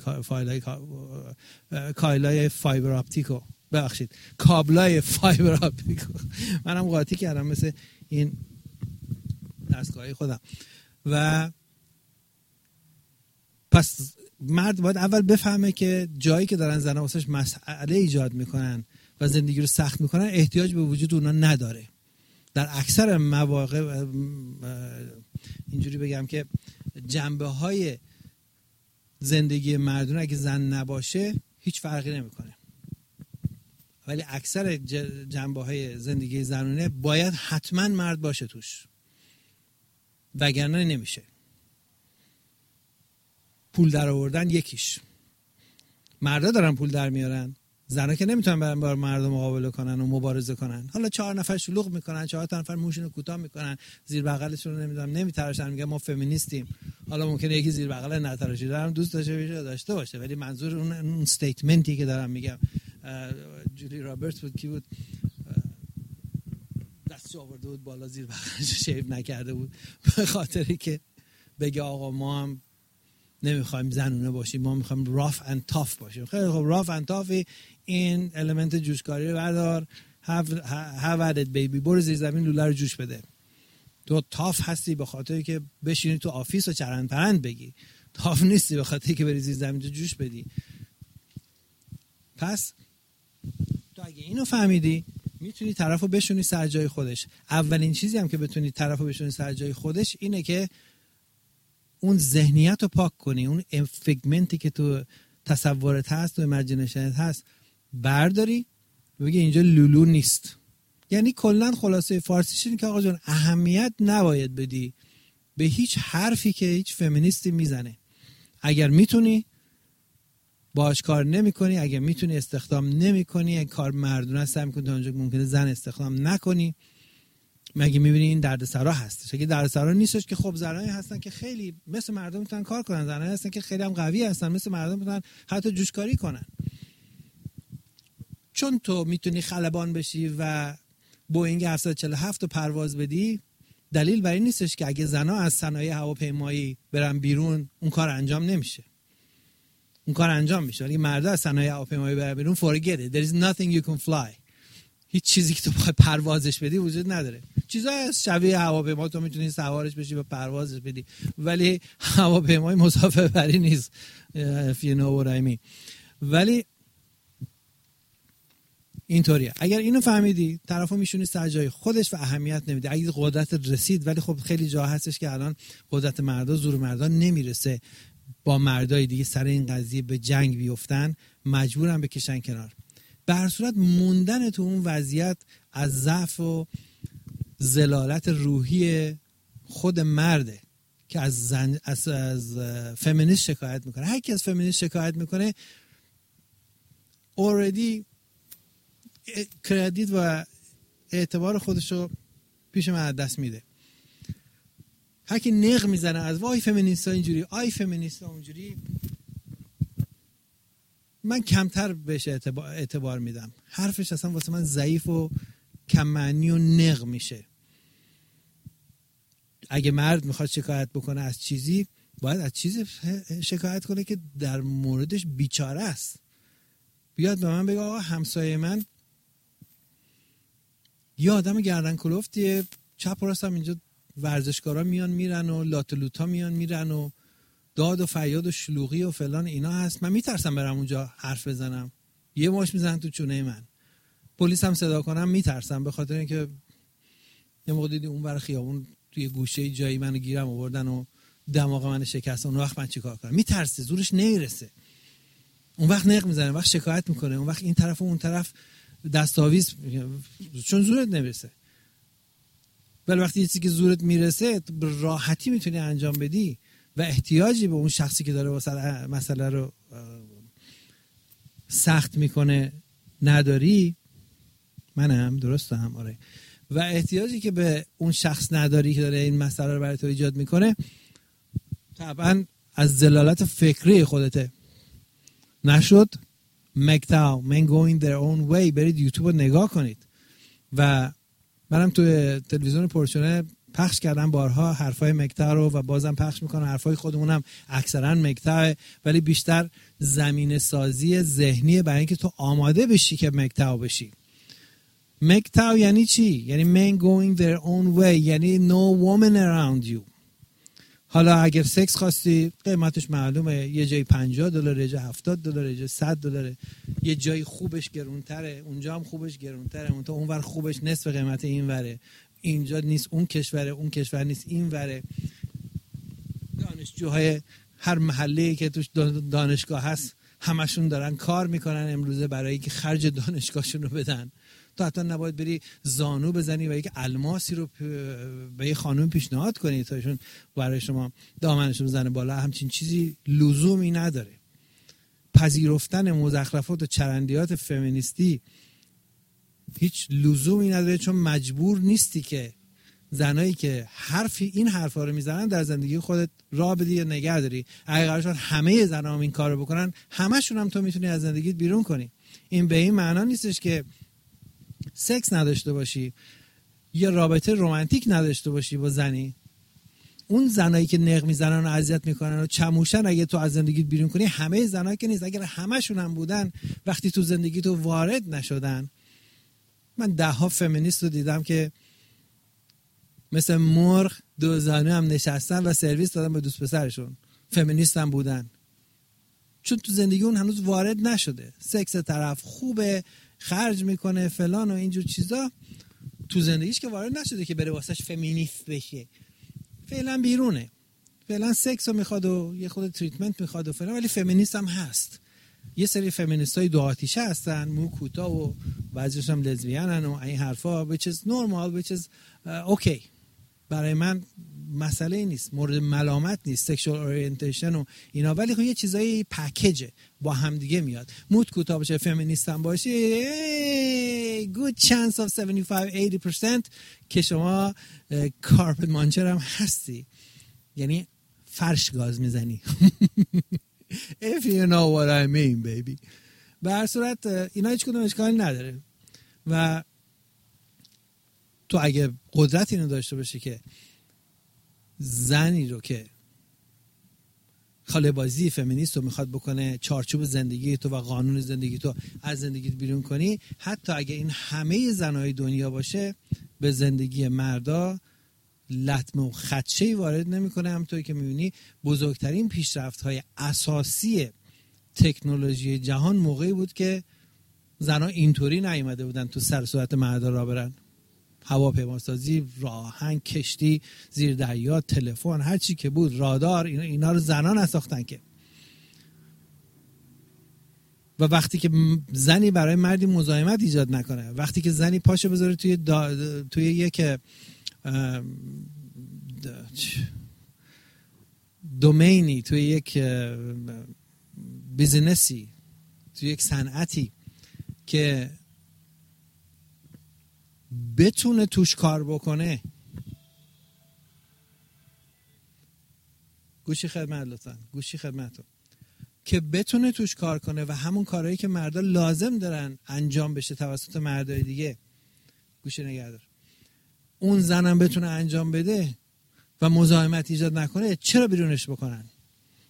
کایلای فایبر آپتیکو، ببخشید کابلای فایبر آپتیکو. منم قاطی کردم مثل این دستگاهی خودم. و پس مرد باید اول بفهمه که جایی که دارن زنها واسش مسئله ایجاد میکنن و زندگی رو سخت میکنن احتیاج به وجود اونا نداره. در اکثر مواقع اینجوری بگم که جنبه های زندگی مردونه اگه زن نباشه هیچ فرقی نمیکنه، ولی اکثر جنبه های زندگی زنونه باید حتما مرد باشه توش، وگرنه نمیشه. پول در آوردن یکیش، مردا دارن پول در میارن، زنا که نمیتونن برن با مردم مقابله کنن و مبارزه کنن. حالا 4 نفر شلوغ میکنن، 4 نفر موشونو کوتاه میکنن، زیر بغلشون نمیدونم نمیتراشن، میگن ما فمینیستیم. حالا ممکنه یکی زیر بغل نتراشیده هم دوست داشته باشه، ولی منظور اون استیتمنتی که دارم میگم، جولی رابرتس بود کی بود، دستش آورده بود بالا زیر بغلش شیو نکرده بود به خاطری که بگه آقا ما هم نمیخوایم زنونه باشیم، ما میخوایم راف اند تاف باشیم. خیلی خب راف اند تافی، این المنت جوشکاری رو بردار، have at it baby، برو زیر زمین لوله رو جوش بده. تو تاف هستی به خاطری که بشینی تو آفیس و چرند پرند بگی، تاف نیستی به خاطری که بری زیر زمین تو جوش بدی. پس تو اگه اینو فهمیدی میتونی طرفو بشونی سر جای خودش. اولین چیزی هم که بتونی طرفو بشونی سر جای خودش اینه که اون ذهنیت رو پاک کنی، اون فیگمنتی که تو تصورت هست، تو ایمیجینیشنت هست برداری، بگی اینجا لولو نیست. یعنی کلا خلاصه فارسیش اینه که آقا جان اهمیت نباید بدی به هیچ حرفی که هیچ فمینیستی میزنه. اگر میتونی باهاش کار نمی‌کنی، اگر میتونی استخدام نمی‌کنی، اگه کار مردونه سعی می‌کنی تا اونجا ممکنه زن استخدام نکنی. مگه می‌بینی این دردسرا هستش؟ اگه دردسرا نیستش که خب زنایی هستن که خیلی مثل مردم میتونن کار کنن، زنایی هستن که خیلی هم قوی هستن مثل مردم میتونن حتی جوشکاری کنن. چون تو میتونی خلبان بشی و بوئینگ 747 رو پرواز بدی، دلیل بر این نیستش که اگه زنا از صنایع هواپیمایی برن بیرون اون کار انجام نمیشه. اون کار انجام میشه. اگه مردا از صنایع هواپیمایی برن بیرون forget it. There is nothing you can fly. هیچ چیزی که تو بخوای پروازش بدی وجود نداره. چیزای شبیه هواپیما تو میتونی سوارش بشی و پروازش بدی، ولی هواپیمای مسافربری نیست. If you know what I mean. ولی اینطوریه. اگر اینو فهمیدی طرفو میشونی سر جای خودش و اهمیت نمیدی. اگه قدرت رسید، ولی خب خیلی جا هستش که الان قدرت مردا زور مردا نمیرسه با مردای دیگه سر این قضیه به جنگ بیفتن، مجبورن بکشن کنار. به هر صورت موندن تو اون وضعیت از ضعف و ذلالت روحی خود مرده که از فمینیست شکایت میکنه. هر کی از فمینیست شکایت میکنه already کردیت و اعتبار خودشو پیش من از دست میده. هر کی نق میزنه از وای فمینیستا اینجوری، آی فمینیستا اونجوری، من کمتر بهش اعتبار میدم. حرفش اصلا واسه من ضعیف و کم معنی و نق میشه. اگه مرد میخواد شکایت بکنه از چیزی، باید از چیزی شکایت کنه که در موردش بیچاره است. بیاد به من بگه آقا همسایه من یه آدم گردن کلفتیه، چپ و راست هم اینجا ورزشکارا میان میرن و لاتلوتا میان میرن و داد و فریاد و شلوغی و فلان اینا هست. من میترسم برم اونجا حرف بزنم، یه ماش میزنن تو چونه من، پلیس هم صدا کنم میترسم، به خاطر اینکه یه موقع دیدی اون ور خیابون توی گوشه جایی منو گیرم آوردن و دماغ من شکستن. اون وقت من چیکار کنم؟ میترسه، زورش نمیرسه. اون وقت نق میزنه، اون وقت شکایت میکنه، اون وقت این طرف و اون طرف دستاویز، چون زورت نمیرسه. ولی وقتی چیزی که زورت میرسه به راحتی میتونی انجام بدی و احتیاجی به اون شخصی که داره واسه مسئله رو سخت میکنه نداری. منم درستم؟ آره. و احتیاجی که به اون شخص نداری که داره این مسئله رو برای تو ایجاد میکنه طبعا از ضلالت فکری خودته. نشد مکتاو من going their own way. برید یوتیوب رو نگاه کنید. و منم توی تلویزیون پرشونه پخش کردم بارها حرفای مکتاو رو و بازم پخش میکنم. حرفای خودمونم اکثرا مکتاو، ولی بیشتر زمینه سازی ذهنی برای اینکه تو آماده بشی که مکتاو بشی. مکتاو یعنی چی؟ یعنی men going their own way، یعنی no woman around you. حالا اگر سکس خواستی قیمتش معلومه، یه جای $50، یه جای $70، یه جای $100، یه جای خوبش گرونتره، اونجا هم خوبش گرونتره، اونور خوبش نصف قیمت این وره، اینجا نیست اون کشوره، اون کشور نیست این وره. دانشجوهای هر محله‌ای که توش دانشگاه هست همشون دارن کار میکنن امروزه برای که خرج دانشگاهشون رو بدن. تو حتی نباید بری زانو بزنی و یک الماسی رو به یه خانم پیشنهاد کنی تاشون برای شما دامنشون بزنه بالا. همچین چیزی لزومی نداره. پذیرفتن مزخرفات و چرندیات فمینیستی هیچ لزومی نداره، چون مجبور نیستی که زنایی که این حرفا رو میزنن در زندگی خودت راه بدی یا نگه داری. اگه قرار شد همه زنام این کارو بکنن، همشون هم تو میتونی از زندگیت بیرون کنی. این به این معنا نیستش که سکس نداشته باشی یا رابطه رمانتیک نداشته باشی با زنی. اون زنایی که نق میزنن و اذیت میکنن و چموشن اگه تو از زندگیت بیرون کنی، همه زنایی که نیست. اگر همشون هم بودن وقتی تو زندگی تو وارد نشدن. من 10 فمینیست رو دیدم که مثل مرغ دو زانو هم نشستن و سرویس دادن به دوست پسرشون، فمینیست هم بودن، چون تو زندگی اون هنوز وارد نشده. سکس طرف خوبه، خرج میکنه فلان و اینجور چیزا، تو زندگیش که وارد نشده که بره واسش فمینیست بشه. فعلا بیرونه، فعلا سکس رو میخواد و یه خود تریتمنت میخواد و فلان، ولی فمینیست هم هست. یه سری فمینیست های دو آتیشه هستن، مو کوتاه و بعضیش هم لزبیانن و این حرفا، which is normal, which is okay. برای من مسئله نیست، مورد ملامت نیست، سکشوال اورینتیشن و اینا، ولی خب یه چیزای پکیجه با هم دیگه میاد. مود کوتاه باشه، فمینیست هم باشی، good chance of 75-80% که شما کارپت مانچر هم هستی، یعنی فرش گاز میزنی. If you know what I mean baby. به هر صورت اینا هیچ کدوم اشکالی نداره و تو اگه قدرت اینو داشته باشی که زنی رو که خاله بازی فمینیست رو میخواد بکنه چارچوب زندگی تو و قانون زندگی تو از زندگیت بیرون کنی، حتی اگه این همه زنای دنیا باشه، به زندگی مردا لطمه و خدشه‌ای وارد نمیکنه. همونطوری که میبینی بزرگترین پیشرفت‌های اساسی تکنولوژی جهان موقعی بود که زنها اینطوری نیومده بودن تو سر صورت مردا را برن. هواپیماسازی، راهن، کشتی زیر دریا، تلفن، هر چی که بود، رادار، اینا رو زنان نساختن که. و وقتی که زنی برای مردی مزاحمت ایجاد نکنه، وقتی که زنی پاشو بذاره توی یک دومینی، توی یک بیزینسی، توی یک صنعتی که بتونه توش کار بکنه، گوشی خدمت لطفا، گوشی خدمتون، که بتونه توش کار کنه و همون کارهایی که مردا لازم دارن انجام بشه توسط مردای دیگه، گوشی نگهدار، اون زنم بتونه انجام بده و مزاحمت ایجاد نکنه، چرا بیرونش بکنن؟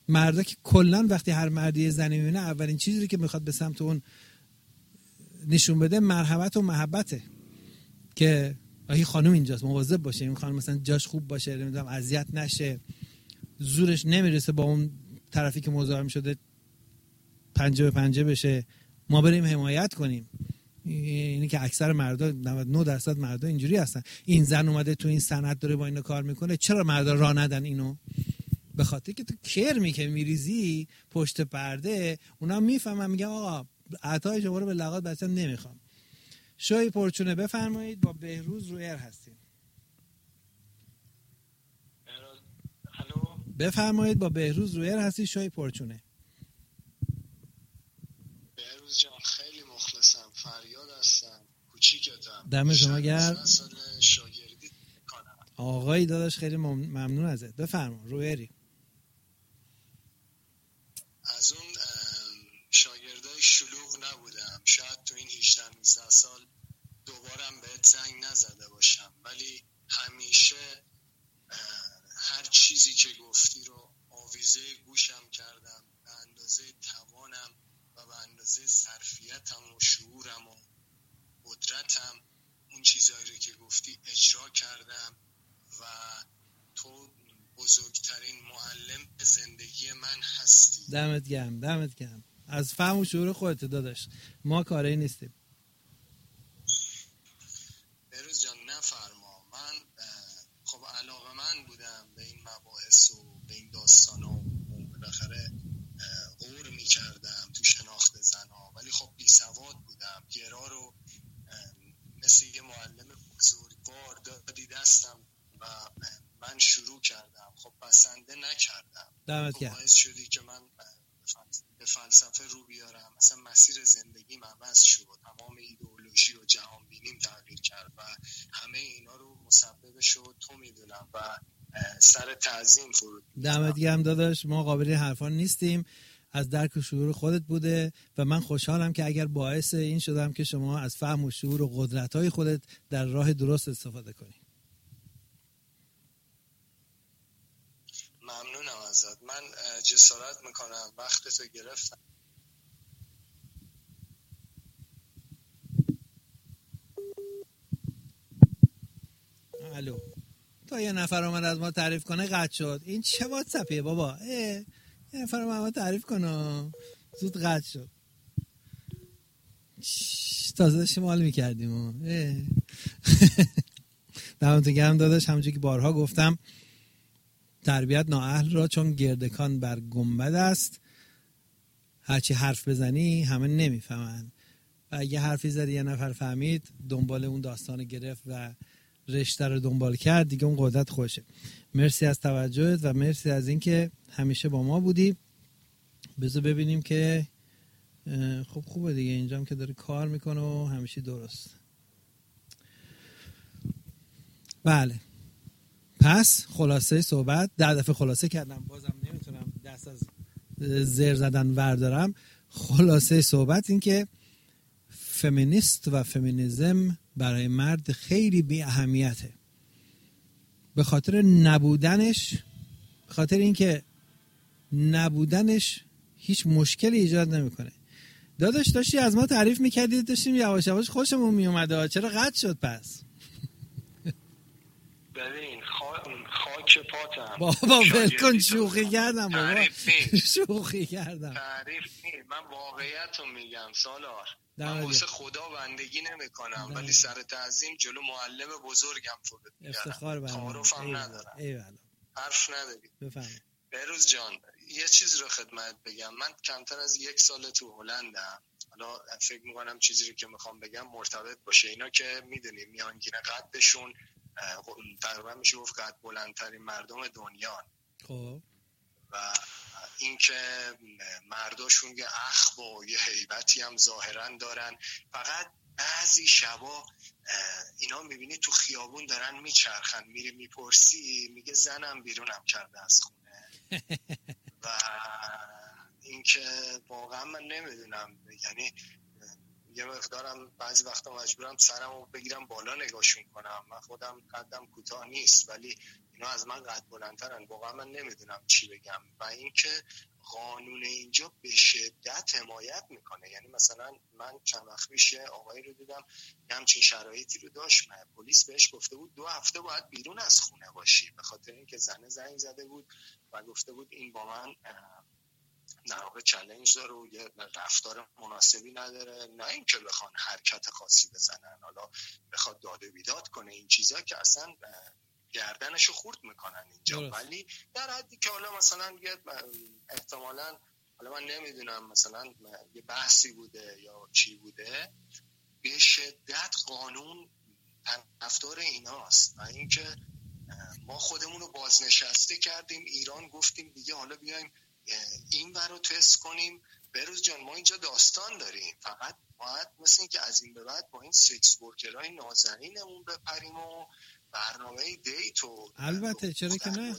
مردا که کلا وقتی هر مردی زنی میبینه اولین چیزی که میخواد به سمت اون نشون بده مرحمت و محبته، که این خانم اینجاست مواظب باشه، این خانم مثلا جاش خوب باشه، نمیدونم اذیت نشه، زورش نمیرسه با اون طرفی که مزاحم شده پنجه به پنجه بشه، ما بریم حمایت کنیم. اینی که اکثر مردا 99% مردا اینجوری هستن. این زن اومده تو این صنعت داره با اینا کار میکنه، چرا مردا راه ندن اینو؟ به خاطر که تو کرمی که میریزی پشت پرده اونا میفهمن، میگن آقا عطای شما رو به لغات بچه‌م نمیخوام. شوی پرچونه بفرمایید، با بهروز رویر هستیم. بفرمایید با بهروز رویر هستی. شوی پرچونه. بهروز جان خیلی مخلصم، فریاد هستم، کوچیکتم. دم شما گرم. شاگردی میکنم. آقای داداش خیلی ممنون ازت. بفرما رویری. از اون شاگردای شلوغ نبودم، شاید تو این 18-19 سال دوبارم بهت زنگ نزده باشم، ولی همیشه هر چیزی که گفتی رو آویزه گوشم کردم به اندازه توانم و به اندازه ظرفیتم و شعورم و قدرتم. اون چیزایی رو که گفتی اجرا کردم و تو بزرگترین معلم زندگی من هستی. دمت گرم، دمت گرم. از فهم و شعور خودت داداش، ما کاری نیستیم. بهروز جان نفرما. من خب علاقه من بودم به این مباحث و به این داستان و بالاخره غور می کردم تو شناخت زنها، ولی خب بی سواد بودم. گرا رو مثل یه معلم بزرگوار دادی دستم و من شروع کردم. خب بسنده نکردم. دمت گرم. باعث شدی که من به فلسفه رو بیارم، مثلا مسیر زندگیم عوض شد، تمام ایدئولوژی و جهان بینیم تغییر کرد و همه اینا رو مسبب شد تو میدونم و سر تعظیم فرود. دمت گرم داداش، ما قابل این حرفا نیستیم، از درک و شعور خودت بوده و من خوشحالم که اگر باعث این شدم که شما از فهم و شعور و قدرت‌های خودت در راه درست استفاده کنی. ممنونم ازت. من جسارت میکنم وقتتو گرفتم. الو، تا یه نفر اومد از ما تعریف کنه قطع شد. این چه واتساپیه بابا؟ یه نفر اومد ما تعریف کنه زود قطع شد. تازه داشتیم حال میکردیم. دمتون گرم داداش. همونجوری که بارها گفتم تربیت نااهل را چون گردکان بر گنبد است، هرچی حرف بزنی همه نمیفهمن و اگه حرفی زدی یه نفر فهمید، دنبال اون داستان گرفت و رشته رو دنبال کرد، دیگه اون قدرت خوشه. مرسی از توجهت و مرسی از اینکه همیشه با ما بودی. بذار ببینیم که خب خوبه دیگه، اینجام که داره کار میکنه و همیشه درست. بله، پس خلاصه صحبت 10 دفعه خلاصه کردم، بازم نمیتونم دست از زر زدن بردارم. خلاصه صحبت این که فمینیست و فمینیزم برای مرد خیلی بی اهمیته، به خاطر نبودنش، به خاطر اینکه نبودنش هیچ مشکلی ایجاد نمیکنه. داشتی از ما تعریف میکردید، داشتیم یواش یواش خوشمون میومده، چرا قطع شد پس؟ ببین خاک پاتم بابا ولکن، شوخی کردم بابا، شوخی کردم. تعریف نیست، من واقعیت رو میگم سالار. من واسه خدا بندگی نمی کنم ولی سر تعظیم جلو معلم بزرگم فرود میارم. افتخار برام، تعارفم ندارم. ایوالله، حرف نداری. بفهم. بهروز جان یه چیز رو خدمت بگم. من کمتر از 1 سال تو هلندم. حالا فکر میکنم چیزی رو که میخوام بگم مرتبط باشه. اینا که میدونی میانگین قدشون تقریبا میشه گفت قد بلندترین مردم دنیا. خب و اینکه مرداشون یه اخم و یه هیبتی هم ظاهرا دارن، فقط بعضی شبا اینا میبینی تو خیابون دارن میچرخن، میری میپرسی میگه زنم بیرونم کرده از خونه. و اینکه واقعا من نمیدونم، یعنی یه مقدارم بعضی وقتا مجبورم سرمو بگیرم بالا نگاهشون کنم. من خودم قدم کوتاه نیست ولی اینا از من قد بلندترن، واقعا من نمیدونم چی بگم. و اینکه قانون اینجا به شدت حمایت میکنه. یعنی مثلا من چند وقت پیش آقایی رو دیدم همچین شرایطی رو داشت، پلیس بهش گفته بود 2 هفته باید بیرون از خونه باشی، به خاطر اینکه زنه زنگ زده بود و گفته بود این با من در واقع چالش داره و یه رفتار مناسبی نداره، نه اینکه بخوان حرکت خاصی بزنن، حالا بخواد داد و بیداد کنه، این چیزا که اصلا گردنشو خورد میکنن اینجا. ولی در حدی که حالا مثلا یه احتمالاً، حالا من نمیدونم مثلا یه بحثی بوده یا چی بوده، به شدت قانون طرفدار ایناست. و اینکه ما خودمون رو بازنشسته کردیم ایران، گفتیم دیگه حالا بیایم این ور رو تست کنیم. بروز جان ما اینجا داستان داریم، فقط باید مثل این که از این به بعد با این سکس ورکرهای نازنینمون بپریم و برنامه دیت و البته چرا که نه،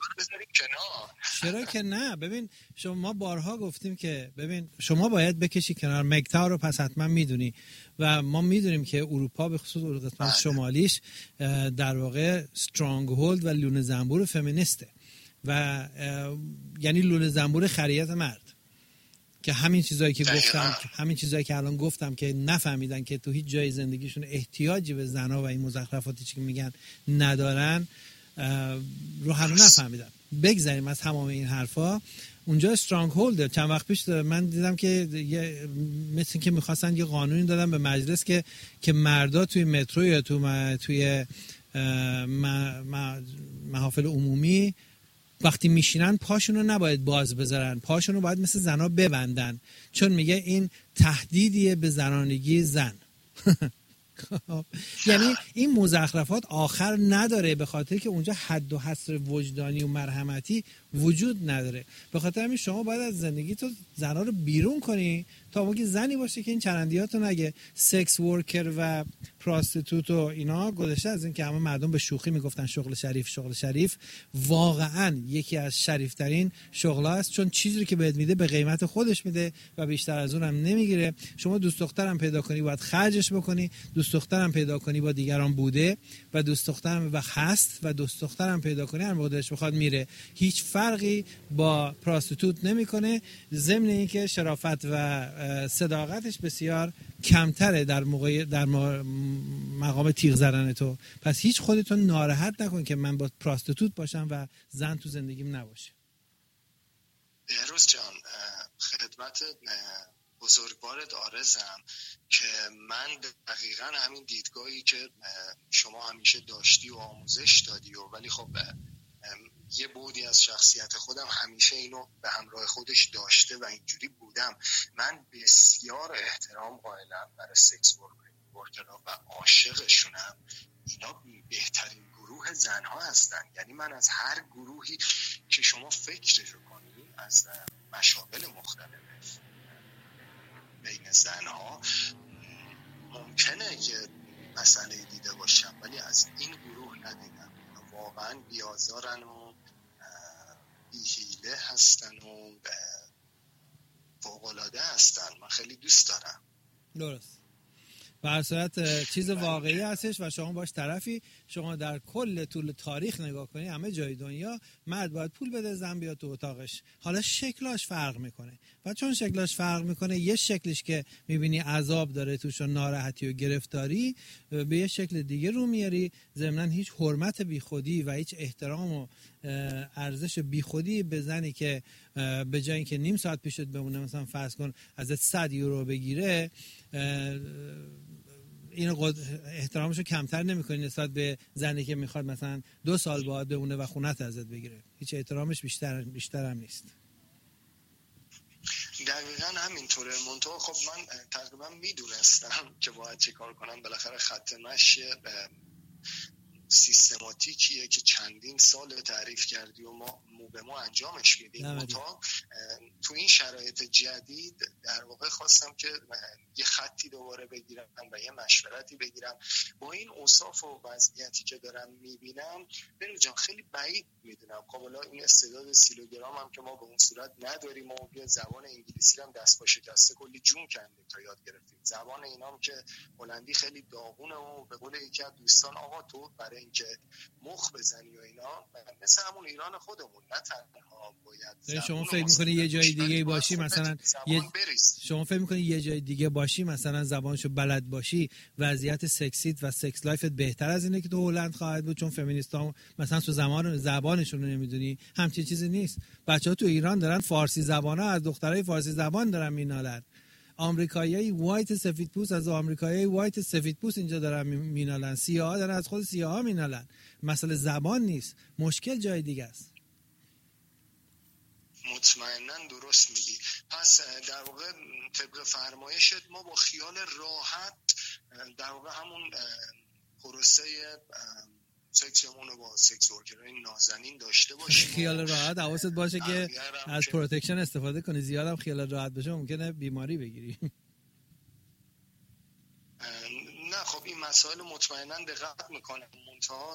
چرا که نه. ببین شما بارها گفتیم که ببین شما باید بکشی کنار مگتا رو، پس حتما میدونی و ما میدونیم که اروپا به خصوص قسمت شمالیش در واقع سترانگ هولد و لونه زنبور فمینیسته و یعنی لونه زنبور خریت مرد، که همین چیزایی که گفتم، همین چیزایی که الان گفتم که نفهمیدن که تو هیچ جای زندگیشون احتیاجی به زنا و این مزخرفاتی که میگن ندارن رو هنوز نفهمیدن. بگذاریم از تمام این حرفا. اونجا استرانگ هولد چند وقت پیش من دیدم که مثل که میخواستن یه قانونی دادن به مجلس که مردا توی مترو یا توی محافل عمومی وقتی میشینن پاشونو نباید باز بذارن، پاشونو باید مثل زنا ببندن، چون میگه این تهدیدیه به زنانگی زن. یعنی این مزخرفات آخر نداره، به خاطر که اونجا حد و حصر وجدانی و مرحمتی وجود نداره. به خاطر همین شما باید از زندگی تو زنا رو بیرون کنی تا موقعی زنی باشه که این چرندیاتو نگه. سکس ورکر و پراستیتوت و اینا گذشته از این که همه مردم به شوخی میگفتن شغل شریف، شغل شریف واقعا یکی از شریفترین شغل‌ها است، چون چیزی که بهت میده به قیمت خودش میده و بیشتر از اون هم نمیگیره. شما دوست دخترم پیدا کنی باید خرجش بکنی، دوست دخترم پیدا کنی با دیگران بوده و دوست دخترم و هست و دوست دخترم پیدا کنی هر موقع دلش بخواد میره، هیچ فرقی با پراستیتوت نمیکنه، ضمن اینکه شرافت و صداقتش بسیار کمتره در مقام تیغ زدن تو. پس هیچ خودتون ناراحت نکن که من با پراستیتوت باشم و زن تو زندگیم نباشه. بهروز جان خدمت بزرگوارت عارضم که من دقیقاً همین دیدگاهی که شما همیشه داشتی و آموزش دادی ولی خب یه بودی از شخصیت خودم همیشه اینو به همراه خودش داشته و اینجوری بودم. من بسیار احترام قائلم برای سکس ورکرها و عاشقشونم. اینا بهترین گروه زنها هستن. یعنی من از هر گروهی که شما فکرشو کنی، از مشاغل مختلف بین زنها ممکنه یه مسئله دیده باشم، ولی از این گروه ندیدم. واقعا بیازارن و بی‌حیله هستن و فوق‌العاده هستن. من خیلی دوست دارم. درست. به هر صورت چیز واقعی هستش و شما باش طرفی. شما در کل طول تاریخ نگاه کنی همه جای دنیا مرد باید پول بده زن بیاد تو اتاقش. حالا شکلاش فرق میکنه و چون شکلاش فرق میکنه، یه شکلش که میبینی عذاب داره توش و ناراحتی و گرفتاری، به یه شکل دیگه رو میاری. ضمناً هیچ حرمت بیخودی و هیچ احترام و ارزش بیخودی به زنی که به جای اینکه نیم ساعت پیشت بمونه مثلا فرض کن ازت 100 یورو بگیره، این احترامشو کمتر نمی‌کنی نسبت به زنی که میخواد مثلا 2 سال باهات بمونه و خونت ازت بگیره. هیچ احترامش بیشتر هم نیست. دقیقاً همینطوره. منتها خب من تقریبا میدونستم که باید چه کار کنم. بالاخره خط مشی سیستماتیکیه که چندین سال تعریف کردی و ما انجامش میدیم. منتها تو این شرایط جدید در واقع خواستم که یه خطی دوباره بگیرم و یه مشورتی بگیرم. با این اوصاف و وضعیتی که دارم میبینم بنو جان خیلی بعید میدونم خب حالا این استعداد سیلوگرام هم که ما به اون صورت نداریم و بیا زبان انگلیسی هم دست با شکسته کلی جون کندیم تا یاد گرفتیم. زبان اینام که هلندی خیلی داغونه و به قول یکی از دوستان آقا تو برای اینکه مخ بزنی و اینا مثل همون ایران خودمون نه تنها باید شما فکر می‌کنی یه جای دیگه باشی مثلا شما فکر می‌کنی یه جای دیگه باشی مثلا زبانشو بلد باشی وضعیت سکسیت و سکس لایفت بهتر از اینه که تو هلند خواهد بود چون فمینیست‌ها مثلا تو زبانشون رو نمیدونی؟ همچین چیزی نیست. بچه‌ها تو ایران دارن فارسی زبانا از دخترای فارسی زبان دارن مینالن. آمریکایی وایت سفیدپوست از آمریکایی وایت سفیدپوست اینجا دارن مینالن. سیاها دارن از خود سیاها مینالن. مسئله زبان نیست، مشکل جای دیگه است. مطمئناً درست میگی. پس در واقع طبق فرمایشت ما با خیال راحت در واقع همون پروسه سکسمون رو با سکس ورکرهای نازنین داشته باشیم. خیال راحت حواست باشه که از پروتکشن استفاده کنی. زیادم خیال راحت بشه ممکنه بیماری بگیری. نه خب این مسائل مطمئناً دقت میکنم. منتها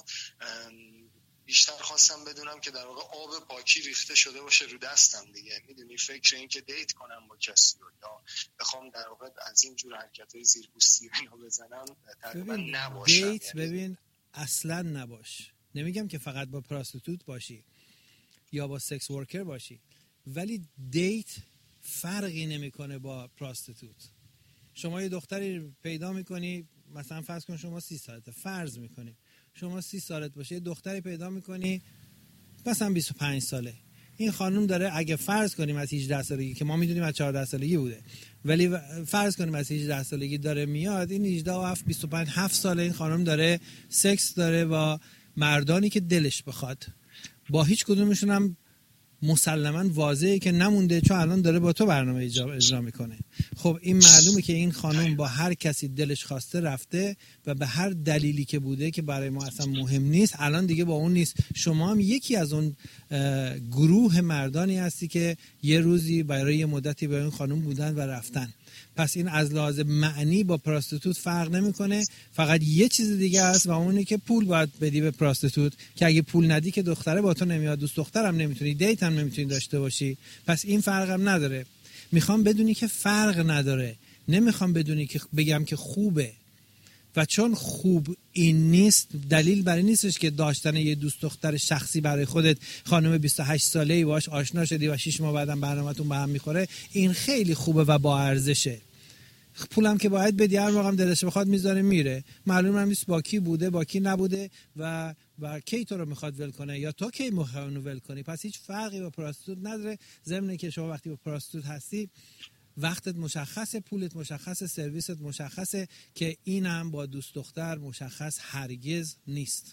بیشتر خواستم بدونم که در واقع آب پاکی ریخته شده باشه رو دستم دیگه. میدونی فکر این که دیت کنم با کسی یا بخوام در واقع از این جور حرکت‌های زیرپوستی اینا بزنم تقریبا نباشم. دیت ببین اصلا نباش. نمیگم که فقط با پراستیتوت باشی یا با سکس ورکر باشی، ولی دیت فرقی نمیکنه با پراستیتوت. شما یه دختری پیدا میکنی مثلا فرض کن شما 30 سالته، فرض میکنی شما 30 سالت باشه یه دختری پیدا میکنی مثلا 25 ساله. این خانم داره اگه فرض کنیم از 18 سالگی که ما میدونیم از 14 سالگی بوده، ولی فرض کنیم از 18 سالگی داره میاد، این 18 و 7 25 7 ساله این خانم داره سکس داره با مردانی که دلش بخواد. با هیچ کدومشون هم مسلماً واضحه که نمونده چون الان داره با تو برنامه اجرا میکنه. خب این معلومه که این خانم با هر کسی دلش خواسته رفته و به هر دلیلی که بوده که برای ما اصلا مهم نیست الان دیگه با اون نیست. شما هم یکی از اون گروه مردانی هستی که یه روزی برای یه مدتی با این خانم بودن و رفتن. پس این از لحاظ معنی با پراستیتوت فرق نمیکنه. فقط یه چیز دیگه است و اونه که پول باید بدی به پراستیتوت که اگه پول ندی که دختره با تو نمیاد، دوست دخترم نمیتونی، دیت هم نمیتونی داشته باشی. پس این فرق هم نداره. میخوام بدونی که فرق نداره، نمیخوام بدونی که بگم که خوبه. و چون خوب این نیست دلیل برای نیستش که داشتن یه دوست دختر شخصی برای خودت خانم 28 ساله‌ای باش آشنا شدی و 6 ماه بعدم برنامه‌تون به هم میخوره، این خیلی خوبه و با ارزشه. پولم که باید بدی هر موقع دلش بخواد میذاره میره، معلومه هم نیست با کی بوده با کی نبوده و کی تو رو میخواد ول کنه یا تو کی میخواد ول کنی. پس هیچ فرقی با پراستیتوت نداره. ضمن که شما وقتی با پراستیتوت هستی وقتت مشخصه، پولت مشخصه، سرویست مشخصه، که اینم با دوست دختر مشخص هرگز نیست.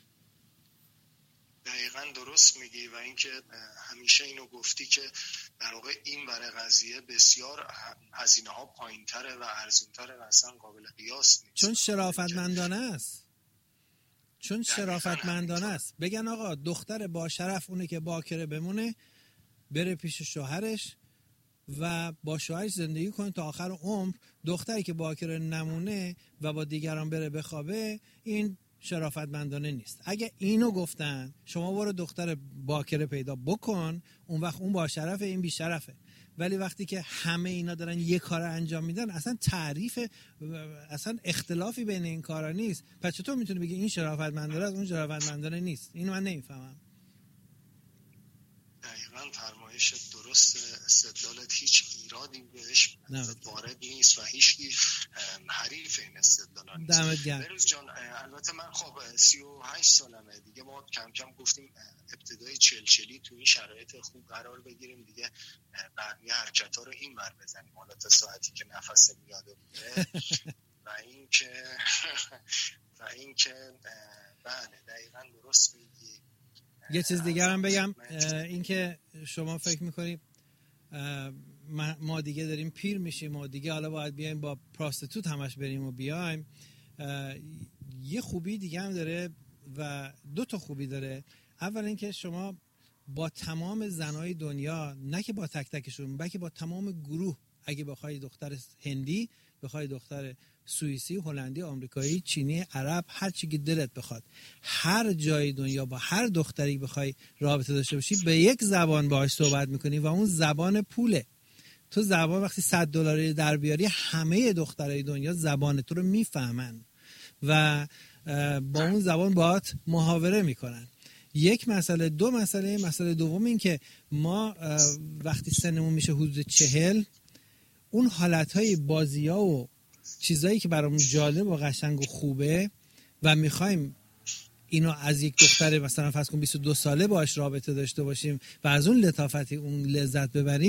دقیقاً درست میگی. و اینکه همیشه اینو گفتی که در واقع این برای قضیه بسیار هزینه‌ها پایین‌تره و ارزان‌تره و اصلا قابل قیاس نیست. چون شرافتمندانه است. چون شرافتمندانه است. بگن آقا دختر با شرف اونه که باکره بمونه، بره پیش شوهرش و با شوهرش زندگی کنه تا آخر عمر. دختری که باکره نمونه و با دیگران بره بخوابه، این شرافتمندانه نیست. اگه اینو گفتن شما برو دختر باکره پیدا بکن، اون وقت اون با شرفه این بی شرفه. ولی وقتی که همه اینا دارن یه کار انجام میدن، اصلا تعریف اصلا اختلافی بین این کارا نیست. پس چطور میتونی بگی این شرافتمندانه است اون شرافتمندانه نیست؟ اینو من نمیفهمم. دقیقاً فرمایشت درسته، استدلالت هیچ ایرادی بهش وارد نیست و هیچ حریف این استدلال نیست. دمت گرم. بروز جان البته من خب 38 سالمه دیگه، ما کم کم گفتیم ابتدای چلچلی تو این شرایط خوب قرار بگیریم دیگه، بقیه حرکت‌ها رو این ور بزنیم حالا تا ساعتی که نفس میاد میره. و اینکه بله دقیقاً درست میگی. یه چیز دیگر هم بگم، این که شما فکر میکنید ما دیگه داریم پیر میشیم و دیگه حالا باید بیایم با پراستیتوت همش بریم و بیایم. یه خوبی دیگه هم داره و 2 تا خوبی داره. اول اینکه شما با تمام زنای دنیا، نه که با تک تکشون، بلکه با تمام گروه، اگه بخوای دختر هندی، بخوای دختر سوئیسی، هلندی، آمریکایی، چینی، عرب، هر چی که دلت بخواد، هر جای دنیا با هر دختری بخوای رابطه داشته باشی، به یک زبان باهاش صحبت میکنی و اون زبان پوله. تو زبان وقتی $100 در بیاری، همه دخترای دنیا زبان تو رو میفهمن و با اون زبان باهات محاوره میکنن. یک مسئله. دو مسئله دوم این که ما وقتی سنمون میشه حدود 40، اون حالتهای بازی‌ها و چیزایی که برامون جالب و قشنگ و خوبه و میخوایم اینو از یک دختر مثلا فرض کن 22 ساله باهاش رابطه داشته باشیم و از اون لطافتی اون لذت ببریم،